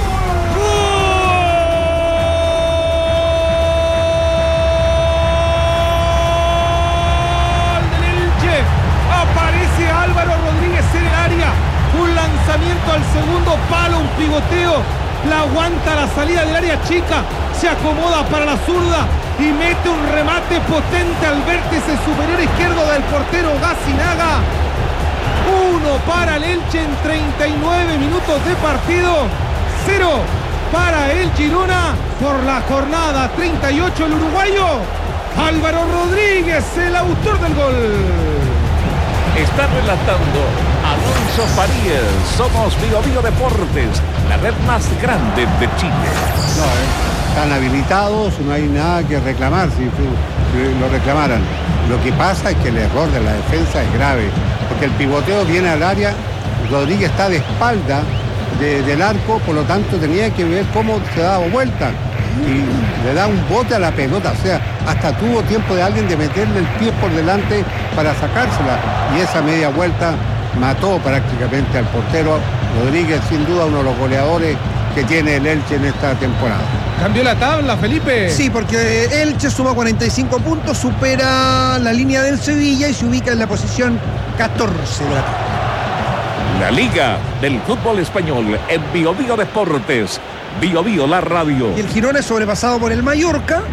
Gol del Elche. Aparece Álvaro Rodríguez en el área. Un lanzamiento al segundo palo, un pivoteo. La aguanta la salida del área chica. Se acomoda para la zurda y mete un remate potente al vértice superior izquierdo del portero Gacinaga. Uno para el Elche en treinta y nueve minutos de partido. Cero para el Girona por la jornada treinta y ocho. El uruguayo Álvaro Rodríguez, el autor del gol. Está relatando Alonso Farías. Somos Bio Bio Deportes, la red más grande de Chile. No, eh, están habilitados, no hay nada que reclamar si, si lo reclamaran. Lo que pasa es que el error de la defensa es grave, porque el pivoteo viene al área, Rodríguez está de espalda de- del arco, por lo tanto tenía que ver cómo se daba vuelta y le da un bote a la pelota, o sea, hasta tuvo tiempo de alguien de meterle el pie por delante para sacársela, y esa media vuelta mató prácticamente al portero. Rodríguez, sin duda, uno de los goleadores que tiene el Elche en esta temporada. Cambió la tabla, Felipe. Sí, porque Elche suma cuarenta y cinco puntos, supera la línea del Sevilla y se ubica en la posición catorce de la tabla. La Liga del Fútbol Español en Bio Bio Deportes. Bio Bio, la radio. Y el Girona es sobrepasado por el Mallorca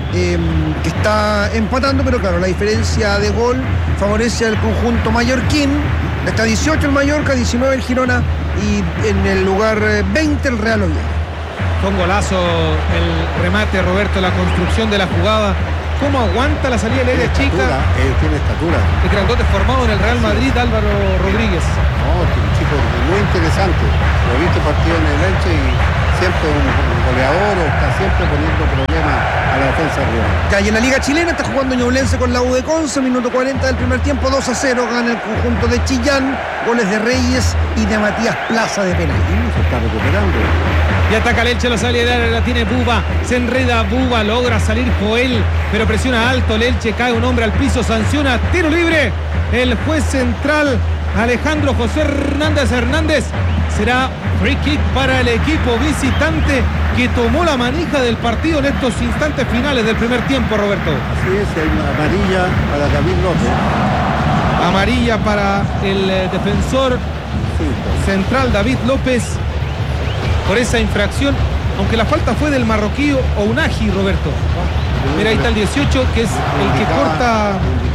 eh, que está empatando, pero claro, la diferencia de gol favorece al conjunto mallorquín. Está dieciocho el Mallorca, diecinueve el Girona y en el lugar veinte el Real Oviedo. Fue un golazo el remate, Roberto, la construcción de la jugada. ¿Cómo aguanta la salida de área chica? Él tiene estatura. El grandote formado en el Real Madrid, Álvaro Rodríguez. No, es un chico muy interesante. Lo he visto partido en el Elche y siempre un, un goleador, o está siempre poniendo problemas a la defensa rival. Ya, y en la Liga Chilena está jugando Ñublense con la U de Conce, minuto cuarenta del primer tiempo, dos a cero, gana el conjunto de Chillán, goles de Reyes y de Matías Plaza de penal. Se está recuperando. Y ataca el Elche, la salida de área, la tiene Buba, se enreda Buba, logra salir Joel, pero presiona alto el Elche, cae un hombre al piso, sanciona, tiro libre, el juez central Alejandro José Hernández Hernández, será free kick para el equipo visitante que tomó la manija del partido en estos instantes finales del primer tiempo, Roberto. Así es, hay una amarilla para David López. Amarilla para el eh, defensor central David López por esa infracción, aunque la falta fue del marroquí Ounahi, Roberto. Mira, ahí está el dieciocho, que es el que corta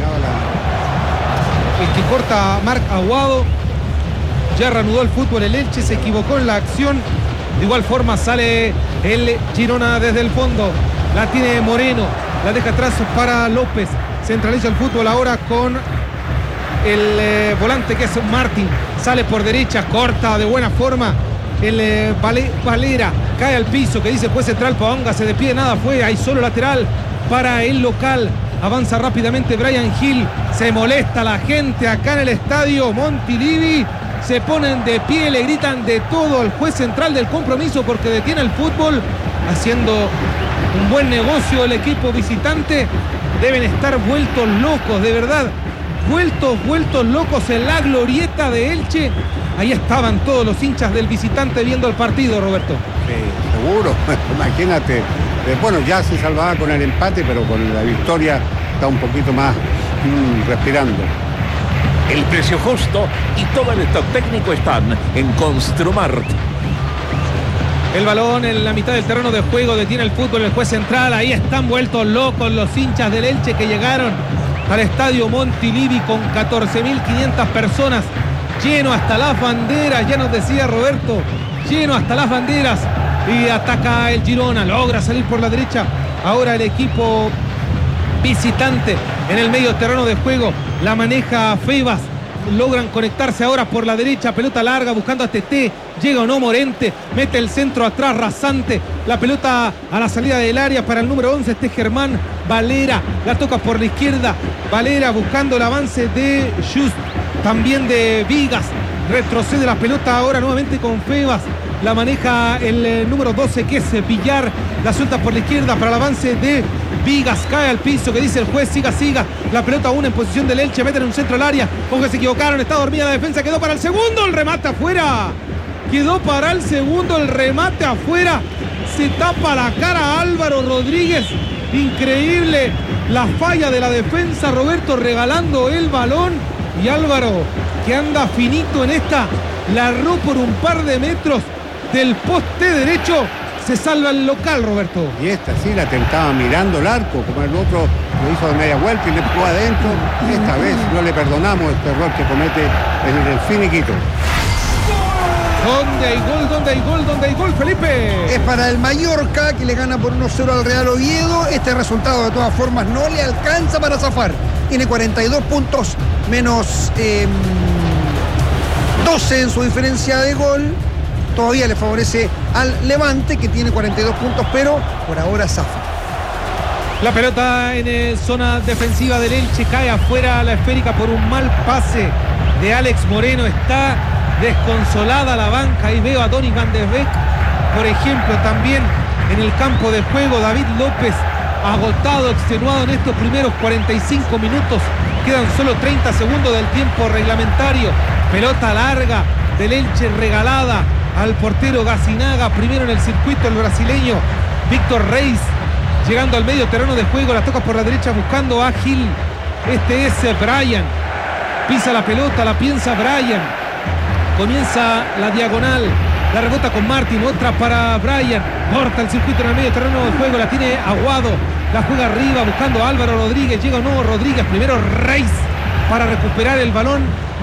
el que corta a Marc Aguado. Ya reanudó el fútbol el Elche, se equivocó en la acción. De igual forma sale el Girona desde el fondo, la tiene Moreno, la deja atrás para López, centraliza el fútbol ahora con el eh, volante que es Martín, sale por derecha, corta de buena forma el eh, Vale, Valera, cae al piso, que dice juez central, póngase de pie, nada fue, hay solo lateral para el local. Avanza rápidamente Brian Hill, se molesta la gente acá en el estadio Montilivi, se ponen de pie, le gritan de todo al juez central del compromiso porque detiene el fútbol, haciendo un buen negocio el equipo visitante. Deben estar vueltos locos, de verdad, vueltos, vueltos locos en la glorieta de Elche. Ahí estaban todos los hinchas del visitante viendo el partido, Roberto. Sí, seguro, imagínate. Eh, bueno, ya se salvaba con el empate, pero con la victoria está un poquito más mmm, respirando. El precio justo y todo el stock técnico están en Construmart. El balón en la mitad del terreno de juego, detiene el fútbol el juez central. Ahí están vueltos locos los hinchas del Elche que llegaron al estadio Montilivi con catorce mil quinientas personas. Lleno hasta las banderas, ya nos decía Roberto, lleno hasta las banderas. Y ataca el Girona, logra salir por la derecha. Ahora el equipo visitante en el medio terreno de juego, la maneja Febas. Logran conectarse ahora por la derecha, pelota larga buscando a Teté, llega o no Morente, mete el centro atrás rasante, la pelota a la salida del área para el número once, este Germán Valera, la toca por la izquierda, Valera buscando el avance de Just, también de Vigas, retrocede la pelota ahora nuevamente con Febas, la maneja el eh, número doce que es Villar, la suelta por la izquierda para el avance de Vigas, cae al piso, que dice el juez, siga, siga, la pelota aún en posición del Elche, meten un centro al área, ojo que se equivocaron, está dormida la defensa, quedó para el segundo, el remate afuera, quedó para el segundo, el remate afuera, se tapa la cara a Álvaro Rodríguez, increíble la falla de la defensa, Roberto regalando el balón, y Álvaro, que anda finito en esta, la erró por un par de metros del poste derecho. Se salva el local, Roberto. Y esta sí la tentaba mirando el arco, como el otro lo hizo de media vuelta y le pegó adentro. Esta vez no le perdonamos este error que comete en el finiquito. ¿Dónde hay gol? ¿Dónde hay gol? ¿Dónde hay gol, Felipe? Es para el Mallorca, que le gana por uno cero al Real Oviedo. Este resultado de todas formas no le alcanza para zafar. Tiene cuarenta y dos puntos menos eh, doce en su diferencia de gol. Todavía le favorece al Levante, que tiene cuarenta y dos puntos, pero por ahora zafa. La pelota en eh, zona defensiva del Elche, cae afuera la esférica por un mal pase de Alex Moreno. Está desconsolada la banca. Ahí veo a Donny van de Beek, por ejemplo, también en el campo de juego. David López, agotado, extenuado en estos primeros cuarenta y cinco minutos. Quedan solo treinta segundos del tiempo reglamentario. Pelota larga del Elche regalada al portero Gacinaga, primero en el circuito el brasileño Víctor Reis, llegando al medio terreno de juego, la toca por la derecha buscando a Gil, este es Brian, pisa la pelota, la piensa Brian, comienza la diagonal, La rebota con Martín, otra para Brian. Corta el circuito en el medio terreno de juego, la tiene Aguado. La juega arriba buscando a Álvaro Rodríguez. Llega o no Rodríguez, primero Reis para recuperar el balón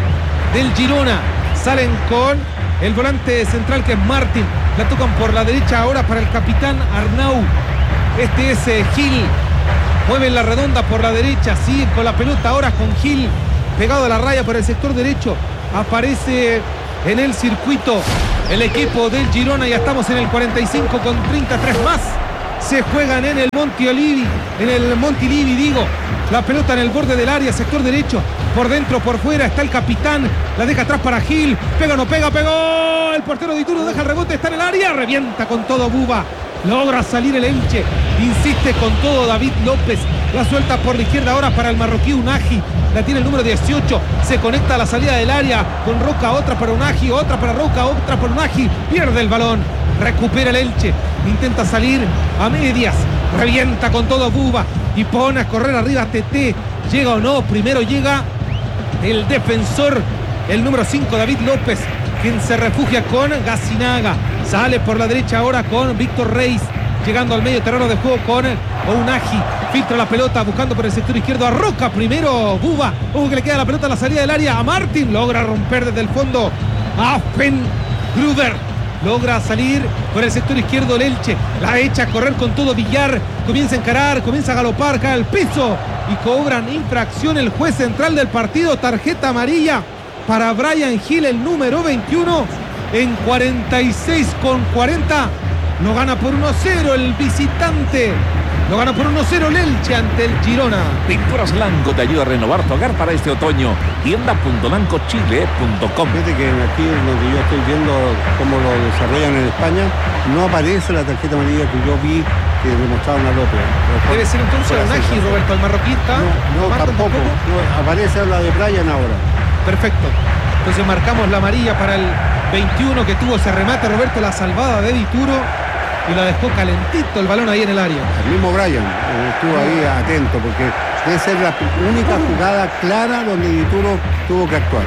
del Girona. Salen con el volante central que es Martín. La tocan por la derecha ahora para el capitán Arnau. Este es eh, Gil. Mueven la redonda por la derecha. Siguen con la pelota ahora con Gil. Pegado a la raya por el sector derecho. Aparece en el circuito el equipo del Girona. Ya estamos en el cuarenta y cinco con treinta y tres más. Se juegan en el Montilivi. En el Montilivi digo. La pelota en el borde del área, sector derecho. Por dentro, por fuera, está el capitán. La deja atrás para Gil. Pega o no pega, pegó. El portero de Ituro deja el rebote, está en el área. Revienta con todo Buba. Logra salir el Elche. Insiste con todo David López. La suelta por la izquierda ahora para el marroquí Unagi. La tiene el número dieciocho. Se conecta a la salida del área con Roca. Otra para Unagi, otra para Roca, otra para Unagi. Pierde el balón. Recupera el Elche. Intenta salir a medias. Revienta con todo Buba. Y pone a correr arriba T T. Llega o no. Primero llega el defensor, el número cinco, David López, quien se refugia con Gacinaga. Sale por la derecha ahora con Víctor Reis. Llegando al medio terreno de juego con Ounahi. Filtra la pelota buscando por el sector izquierdo a Roca. Primero Buba. Ojo que le queda la pelota a la salida del área a Martín. Logra romper desde el fondo a Fen Gruber. Logra salir por el sector izquierdo el Elche. La echa a correr con todo Villar. Comienza a encarar, comienza a galopar, cae al piso. Y cobran infracción el juez central del partido. Tarjeta amarilla para Brian Gil, el número veintiuno. En cuarenta y seis con cuarenta. Lo gana por uno a cero el visitante. Lo gana por uno a cero el Elche ante el Girona. Pinturas Lanco te ayuda a renovar tu hogar para este otoño. tienda punto lanco chile punto com. Fíjate que aquí donde yo estoy viendo cómo lo desarrollan en España, no aparece la tarjeta amarilla que yo vi que le mostraron a López. Debe ser entonces Unagi, Roberto, el marroquista. No, no tampoco. No, aparece la de Brian ahora. Perfecto. Entonces marcamos la amarilla para el veintiuno que tuvo ese remate, Roberto, la salvada de Dituro. Y la dejó calentito el balón ahí en el área. El mismo Brian eh, estuvo ahí atento porque debe ser la única jugada clara donde Dituro tuvo que actuar.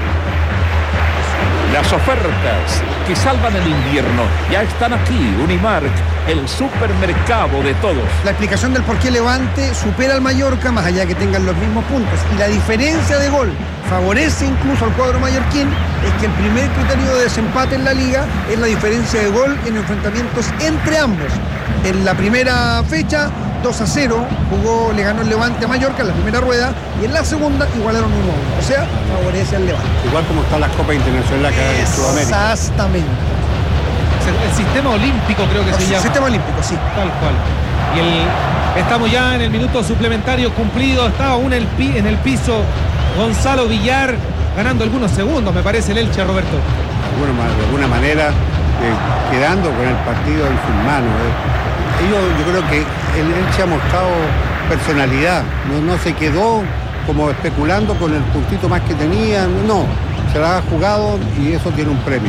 Las ofertas que salvan el invierno ya están aquí. Unimark, el supermercado de todos. La explicación del por qué Levante supera al Mallorca, más allá que tengan los mismos puntos. Y la diferencia de gol favorece incluso al cuadro mallorquín, es que el primer criterio de desempate en la liga es la diferencia de gol en enfrentamientos entre ambos. En la primera fecha, dos a cero, jugó, le ganó el Levante a Mallorca en la primera rueda, y en la segunda igualaron uno a uno. O sea, favorece al Levante. Igual como están las copas internacionales acá en Sudamérica. Exactamente. El sistema olímpico creo que El se llama. sistema olímpico, sí. Tal cual. Y el, estamos ya en el minuto suplementario cumplido. Está aún el pi, en el piso Gonzalo Villar, ganando algunos segundos, me parece, el Elche, Roberto. De alguna, de alguna manera, eh, quedando con el partido en sus manos. Eh. Ellos, yo creo que el Elche ha mostrado personalidad. No, no se quedó como especulando con el puntito más que tenía. No, se la ha jugado y eso tiene un premio.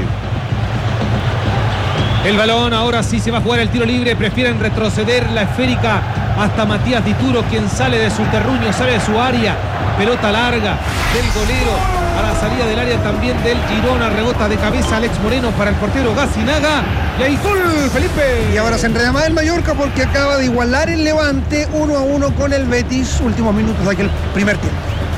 El balón ahora sí se va a jugar el tiro libre. Prefieren retroceder la esférica hasta Matías Dituro, quien sale de su terruño, sale de su área. Pelota larga del golero a la salida del área también del Girona. Rebota de cabeza Alex Moreno para el portero Gacinaga. Y ahí gol, Felipe. Y ahora se enreda más el Mallorca porque acaba de igualar el Levante uno a uno con el Betis. Últimos minutos de aquel primer tiempo.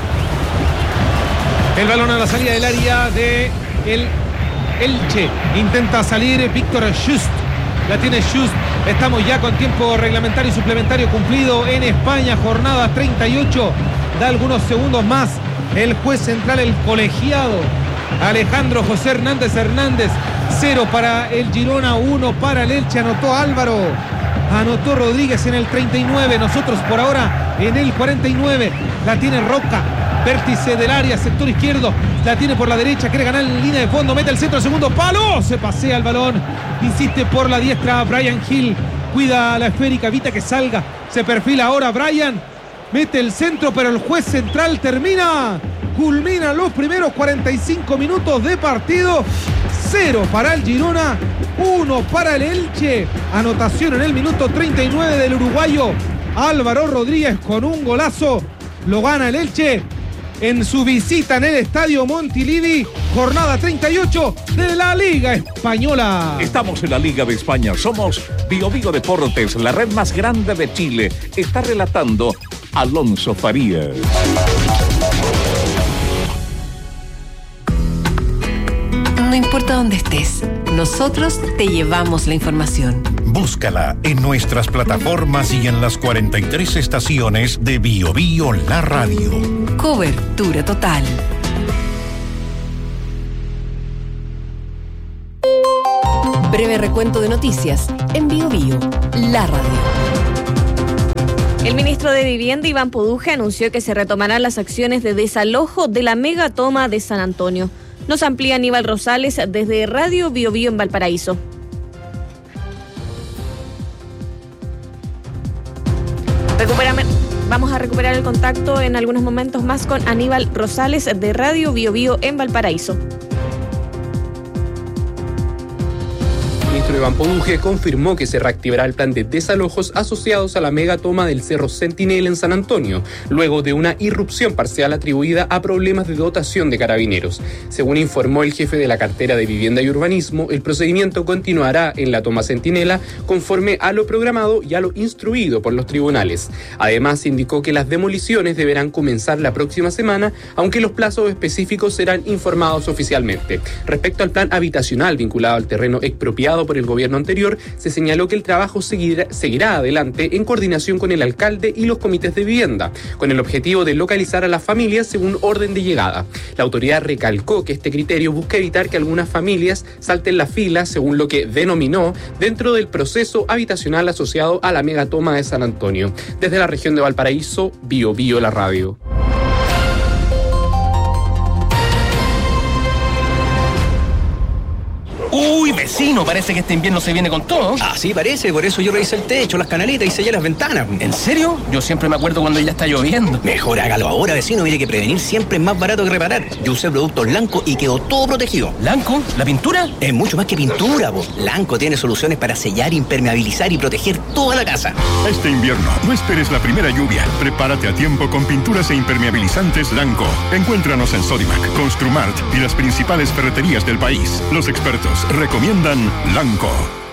El balón a la salida del área de el Elche. Intenta salir Víctor Just. La tiene Just. Estamos ya con tiempo reglamentario y suplementario cumplido en España. Jornada treinta y ocho. Da algunos segundos más el juez central, el colegiado Alejandro José Hernández Hernández. Cero para el Girona, uno para el Elche. Anotó Álvaro, anotó Rodríguez en el treinta y nueve. Nosotros por ahora en el cuarenta y nueve. La tiene Roca, vértice del área, sector izquierdo. La tiene por la derecha, quiere ganar en línea de fondo. Mete el centro, segundo palo. Se pasea el balón. Insiste por la diestra Brian Gil. Cuida la esférica, evita que salga. Se perfila ahora Brian. Mete el centro, pero el juez central termina. Culmina los primeros cuarenta y cinco minutos de partido. Cero para el Girona, uno para el Elche. Anotación en el minuto treinta y nueve del uruguayo Álvaro Rodríguez con un golazo. Lo gana el Elche en su visita en el Estadio Montilivi, jornada treinta y ocho de la Liga Española. Estamos en la Liga de España, somos Bio Bio Deportes, la red más grande de Chile. Está relatando Alonso Farías. No importa dónde estés, nosotros te llevamos la información. Búscala en nuestras plataformas y en las cuarenta y tres estaciones de Bio Bio La Radio. Cobertura total. Breve recuento de noticias en Bio Bio La Radio. El ministro de Vivienda, Iván Poduje, anunció que se retomarán las acciones de desalojo de la megatoma de San Antonio. Nos amplía Aníbal Rosales desde Radio Bio Bio en Valparaíso. Recuperame, vamos a recuperar el contacto en algunos momentos más con Aníbal Rosales de Radio Bio Bio en Valparaíso. El ministro Iván Poduje confirmó que se reactivará el plan de desalojos asociados a la megatoma del Cerro Sentinel en San Antonio, luego de una irrupción parcial atribuida a problemas de dotación de carabineros. Según informó el jefe de la cartera de Vivienda y Urbanismo, el procedimiento continuará en la toma Centinela conforme a lo programado y a lo instruido por los tribunales. Además, indicó que las demoliciones deberán comenzar la próxima semana, aunque los plazos específicos serán informados oficialmente. Respecto al plan habitacional vinculado al terreno expropiado por el gobierno anterior, se señaló que el trabajo seguirá, seguirá adelante en coordinación con el alcalde y los comités de vivienda, con el objetivo de localizar a las familias según orden de llegada. La autoridad recalcó que este criterio busca evitar que algunas familias salten la fila, según lo que denominó, dentro del proceso habitacional asociado a la megatoma de San Antonio. Desde la región de Valparaíso, Bio Bio La Radio. Uy, vecino, parece que este invierno se viene con todo. Ah, sí, parece, por eso yo revisé el techo, las canalitas y sellé las ventanas. ¿En serio? Yo siempre me acuerdo cuando ya está lloviendo. Mejor hágalo ahora, vecino, mire que prevenir siempre es más barato que reparar. Yo usé productos Lanco y quedó todo protegido. ¿Lanco? ¿La pintura? Es mucho más que pintura, po. Lanco tiene soluciones para sellar, impermeabilizar y proteger toda la casa. Este invierno, no esperes la primera lluvia. Prepárate a tiempo con pinturas e impermeabilizantes Lanco. Encuéntranos en Sodimac, Construmart y las principales ferreterías del país. Los expertos recomiendan Lanco.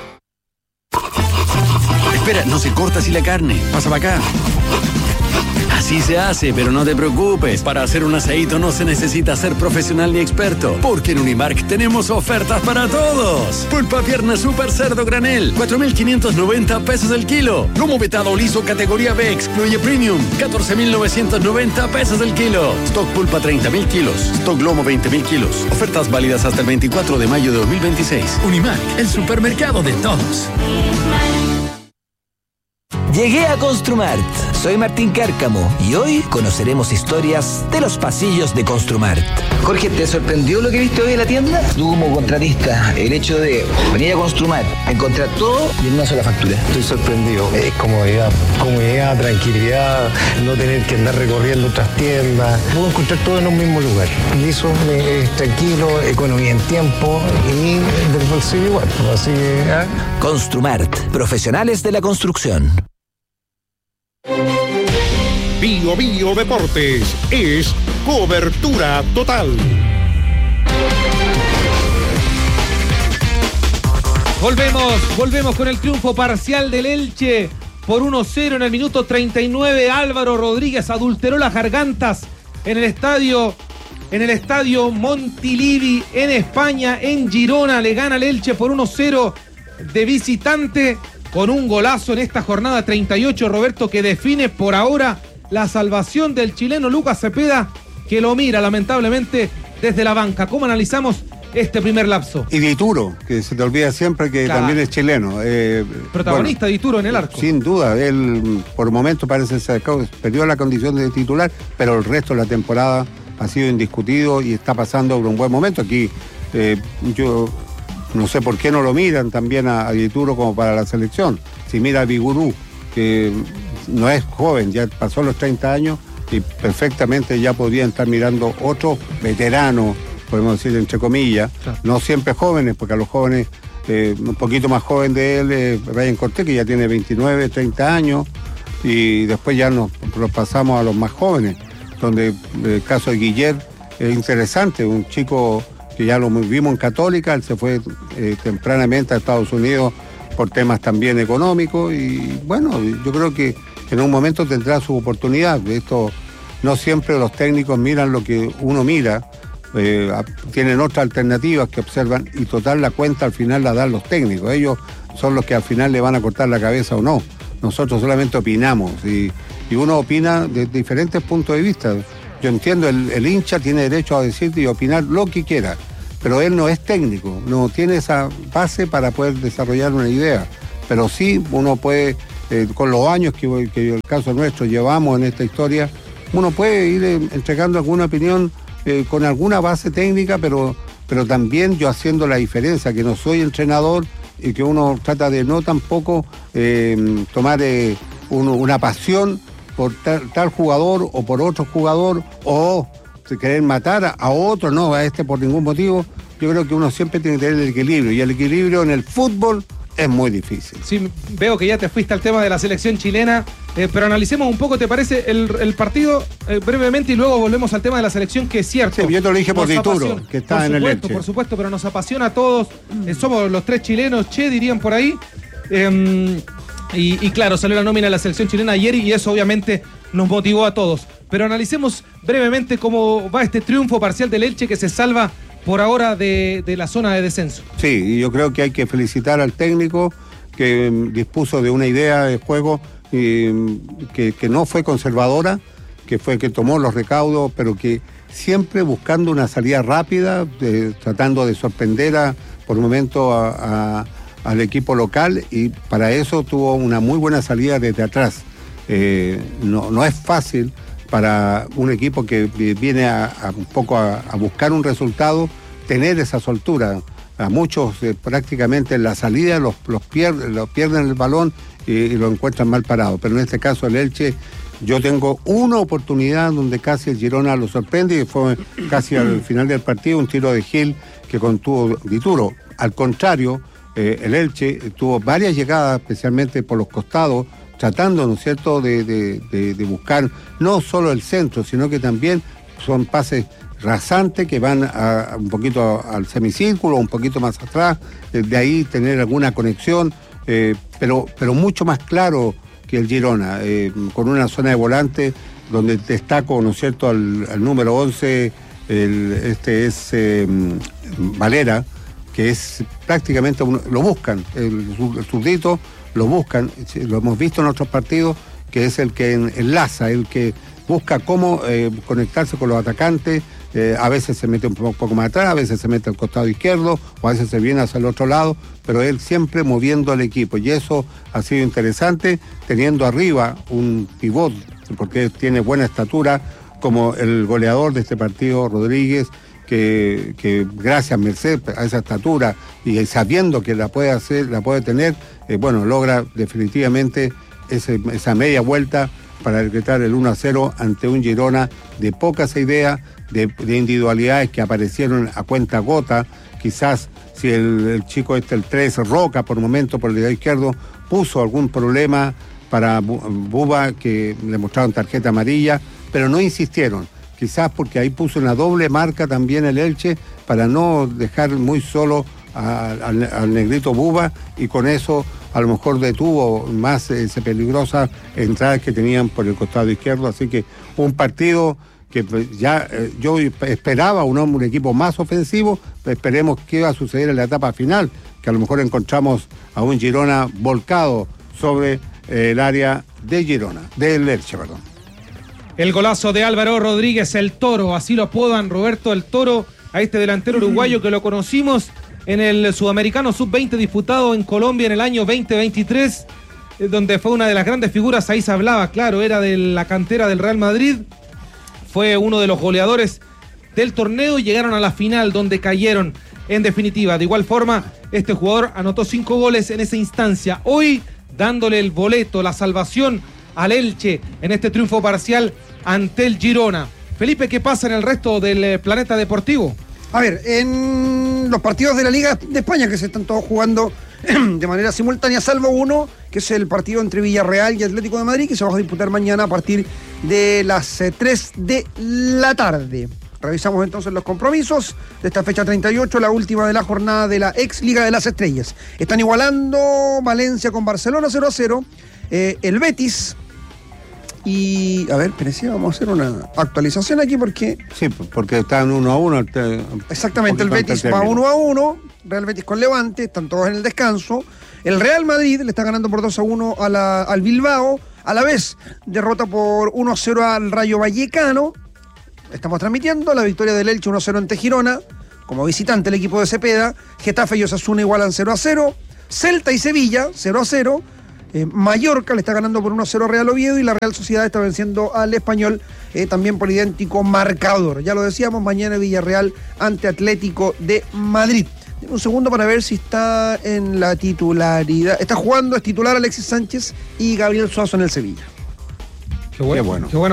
Espera, no se corta así la carne. Pasa para acá. Así se hace, pero no te preocupes. Para hacer un asadito no se necesita ser profesional ni experto, porque en Unimark tenemos ofertas para todos. Pulpa pierna super cerdo granel, cuatro mil quinientos noventa pesos el kilo. Lomo vetado liso categoría B, excluye premium, catorce mil novecientos noventa pesos el kilo. Stock pulpa treinta mil kilos, stock lomo veinte mil kilos. Ofertas válidas hasta el veinticuatro de mayo de dos mil veintiséis. Unimark, el supermercado de todos. Llegué a Construmart. Soy Martín Cárcamo y hoy conoceremos historias de los pasillos de Construmart. Jorge, ¿te sorprendió lo que viste hoy en la tienda? Tú como contratista, el hecho de venir a Construmart, encontrar todo y en una sola factura. Estoy sorprendido. Es comodidad, comodidad, tranquilidad, no tener que andar recorriendo otras tiendas. Puedo encontrar todo en un mismo lugar. Y eso es tranquilo, economía en tiempo y del bolsillo igual. Así que, ¿eh? Construmart, profesionales de la construcción. Bio Bio Deportes es cobertura total. Volvemos, volvemos con el triunfo parcial del Elche por uno cero en el minuto treinta y nueve. Álvaro Rodríguez adulteró las gargantas en el estadio, en el estadio Montilivi en España, en Girona. Le gana el Elche por uno cero de visitante con un golazo en esta jornada treinta y ocho, Roberto, que define por ahora la salvación del chileno Lucas Cepeda, que lo mira lamentablemente desde la banca. ¿Cómo analizamos este primer lapso? Y Dituro, que se te olvida siempre que claro, también es chileno. Eh, Protagonista bueno, Dituro en el arco. Sin duda, él por momentos parece ser perdió la condición de titular, pero el resto de la temporada ha sido indiscutido y está pasando por un buen momento. Aquí eh, yo no sé por qué no lo miran también a, a Dituro como para la selección. Si mira a Vigurú, que no es joven, ya pasó los treinta años y perfectamente ya podrían estar mirando otros veteranos, podemos decir entre comillas, claro, no siempre jóvenes, porque a los jóvenes, eh, un poquito más joven de él, eh, Brian Cortés, que ya tiene veintinueve, treinta años, y después ya nos, nos pasamos a los más jóvenes. donde el caso de Guillermo es interesante, un chico que ya lo vimos en Católica, él se fue eh, tempranamente a Estados Unidos por temas también económicos y bueno, yo creo que en un momento tendrá su oportunidad. Esto no siempre los técnicos miran lo que uno mira, eh, tienen otras alternativas que observan y total la cuenta al final la dan los técnicos, ellos son los que al final le van a cortar la cabeza o no, nosotros solamente opinamos y, y uno opina de diferentes puntos de vista. Yo entiendo, el, el hincha tiene derecho a decir y opinar lo que quiera, pero él no es técnico, no tiene esa base para poder desarrollar una idea. Pero sí, uno puede, eh, con los años que, que el caso nuestro llevamos en esta historia, uno puede ir eh, entregando alguna opinión eh, con alguna base técnica, pero, pero también yo haciendo la diferencia, que no soy entrenador y que uno trata de no tampoco eh, tomar eh, uno, una pasión por tal, tal jugador o por otro jugador o querer matar a, a otro, no, a este por ningún motivo. Yo creo que uno siempre tiene que tener el equilibrio y el equilibrio en el fútbol es muy difícil. Sí, veo que ya te fuiste al tema de la selección chilena, eh, pero analicemos un poco, ¿te parece el, el partido eh, brevemente y luego volvemos al tema de la selección, que es cierto? Sí, yo te lo dije por Dituro, que está por en supuesto, el Elche. Por supuesto, pero nos apasiona a todos, eh, somos los tres chilenos, che, dirían por ahí. Eh, y, y claro, salió la nómina de la selección chilena ayer y eso obviamente nos motivó a todos. Pero analicemos brevemente cómo va este triunfo parcial del Elche que se salva por ahora de, de la zona de descenso. Sí, y yo creo que hay que felicitar al técnico que um, dispuso de una idea de juego eh, que, que no fue conservadora, que fue que tomó los recaudos, pero que siempre buscando una salida rápida, de, tratando de sorprender a, por un momento a, a, al equipo local, y para eso tuvo una muy buena salida desde atrás. Eh, no, no es fácil para un equipo que viene a, a un poco a, a buscar un resultado, tener esa soltura. A muchos eh, prácticamente en la salida los, los, pierden, los pierden el balón y, y lo encuentran mal parado. Pero en este caso el Elche, yo tengo una oportunidad donde casi el Girona lo sorprende y fue casi al final del partido un tiro de Gil que contuvo Dituro. Al contrario, eh, el Elche tuvo varias llegadas, especialmente por los costados, tratando, ¿no es cierto?, de, de, de, de buscar no solo el centro, sino que también son pases rasantes que van a, a un poquito al semicírculo, un poquito más atrás, de ahí tener alguna conexión, eh, pero, pero mucho más claro que el Girona, eh, con una zona de volante donde destaco, ¿no es cierto?, al, al número once, el, este es eh, Valera, que es prácticamente, un, lo buscan, el, el zurdito, lo buscan, lo hemos visto en otros partidos, que es el que enlaza, el que busca cómo eh, conectarse con los atacantes, eh, a veces se mete un poco más atrás, a veces se mete al costado izquierdo, o a veces se viene hacia el otro lado, pero él siempre moviendo al equipo, y eso ha sido interesante, teniendo arriba un pivot, porque tiene buena estatura, como el goleador de este partido, Rodríguez, que, que gracias merced a esa estatura y sabiendo que la puede hacer, la puede tener, eh, bueno, logra definitivamente ese, esa media vuelta para decretar el uno a cero ante un Girona de pocas ideas, de, de individualidades que aparecieron a cuenta gota. Quizás si el, el chico este, el tres, Roca, por momento, por el lado izquierdo, puso algún problema para Buba, que le mostraron tarjeta amarilla, pero no insistieron. Quizás porque ahí puso una doble marca también el Elche para no dejar muy solo a, a, al negrito Buba, y con eso a lo mejor detuvo más esa peligrosa entrada que tenían por el costado izquierdo. Así que un partido que ya eh, yo esperaba un, un equipo más ofensivo, esperemos qué va a suceder en la etapa final, que a lo mejor encontramos a un Girona volcado sobre eh, el área de Girona, del Elche, perdón. El golazo de Álvaro Rodríguez, el Toro, así lo apodan, Roberto el Toro, a este delantero uruguayo que lo conocimos en el Sudamericano sub veinte disputado en Colombia en el año veinte veintitrés, donde fue una de las grandes figuras, ahí se hablaba, claro, era de la cantera del Real Madrid, fue uno de los goleadores del torneo y llegaron a la final donde cayeron en definitiva. De igual forma, este jugador anotó cinco goles en esa instancia, hoy dándole el boleto, la salvación al Elche en este triunfo parcial ante el Girona. Felipe, ¿qué pasa en el resto del planeta deportivo? A ver, en los partidos de la Liga de España que se están todos jugando de manera simultánea, salvo uno, que es el partido entre Villarreal y Atlético de Madrid, que se va a disputar mañana a partir de las eh, tres de la tarde. Revisamos entonces los compromisos de esta fecha treinta y ocho, la última de la jornada de la ex Liga de las Estrellas. Están igualando Valencia con Barcelona cero a cero, eh, el Betis y... A ver, espérense, vamos a hacer una actualización aquí porque... Sí, porque están uno a uno. Exactamente, el Betis va uno a uno, Real Betis con Levante, están todos en el descanso. El Real Madrid le está ganando por dos a uno a la, al Bilbao, a la vez derrota por uno a cero al Rayo Vallecano. Estamos transmitiendo la victoria del Elche uno a cero ante Girona, como visitante el equipo de Cepeda. Getafe y Osasuna igualan cero a cero. Celta y Sevilla cero a cero. Eh, Mallorca le está ganando por uno a cero Real Oviedo y la Real Sociedad está venciendo al Español eh, también por idéntico marcador. Ya lo decíamos, mañana Villarreal ante Atlético de Madrid. Un segundo para ver si está en la titularidad. Está jugando, es titular Alexis Sánchez y Gabriel Suazo en el Sevilla. Qué bueno. Qué bueno. Qué bueno.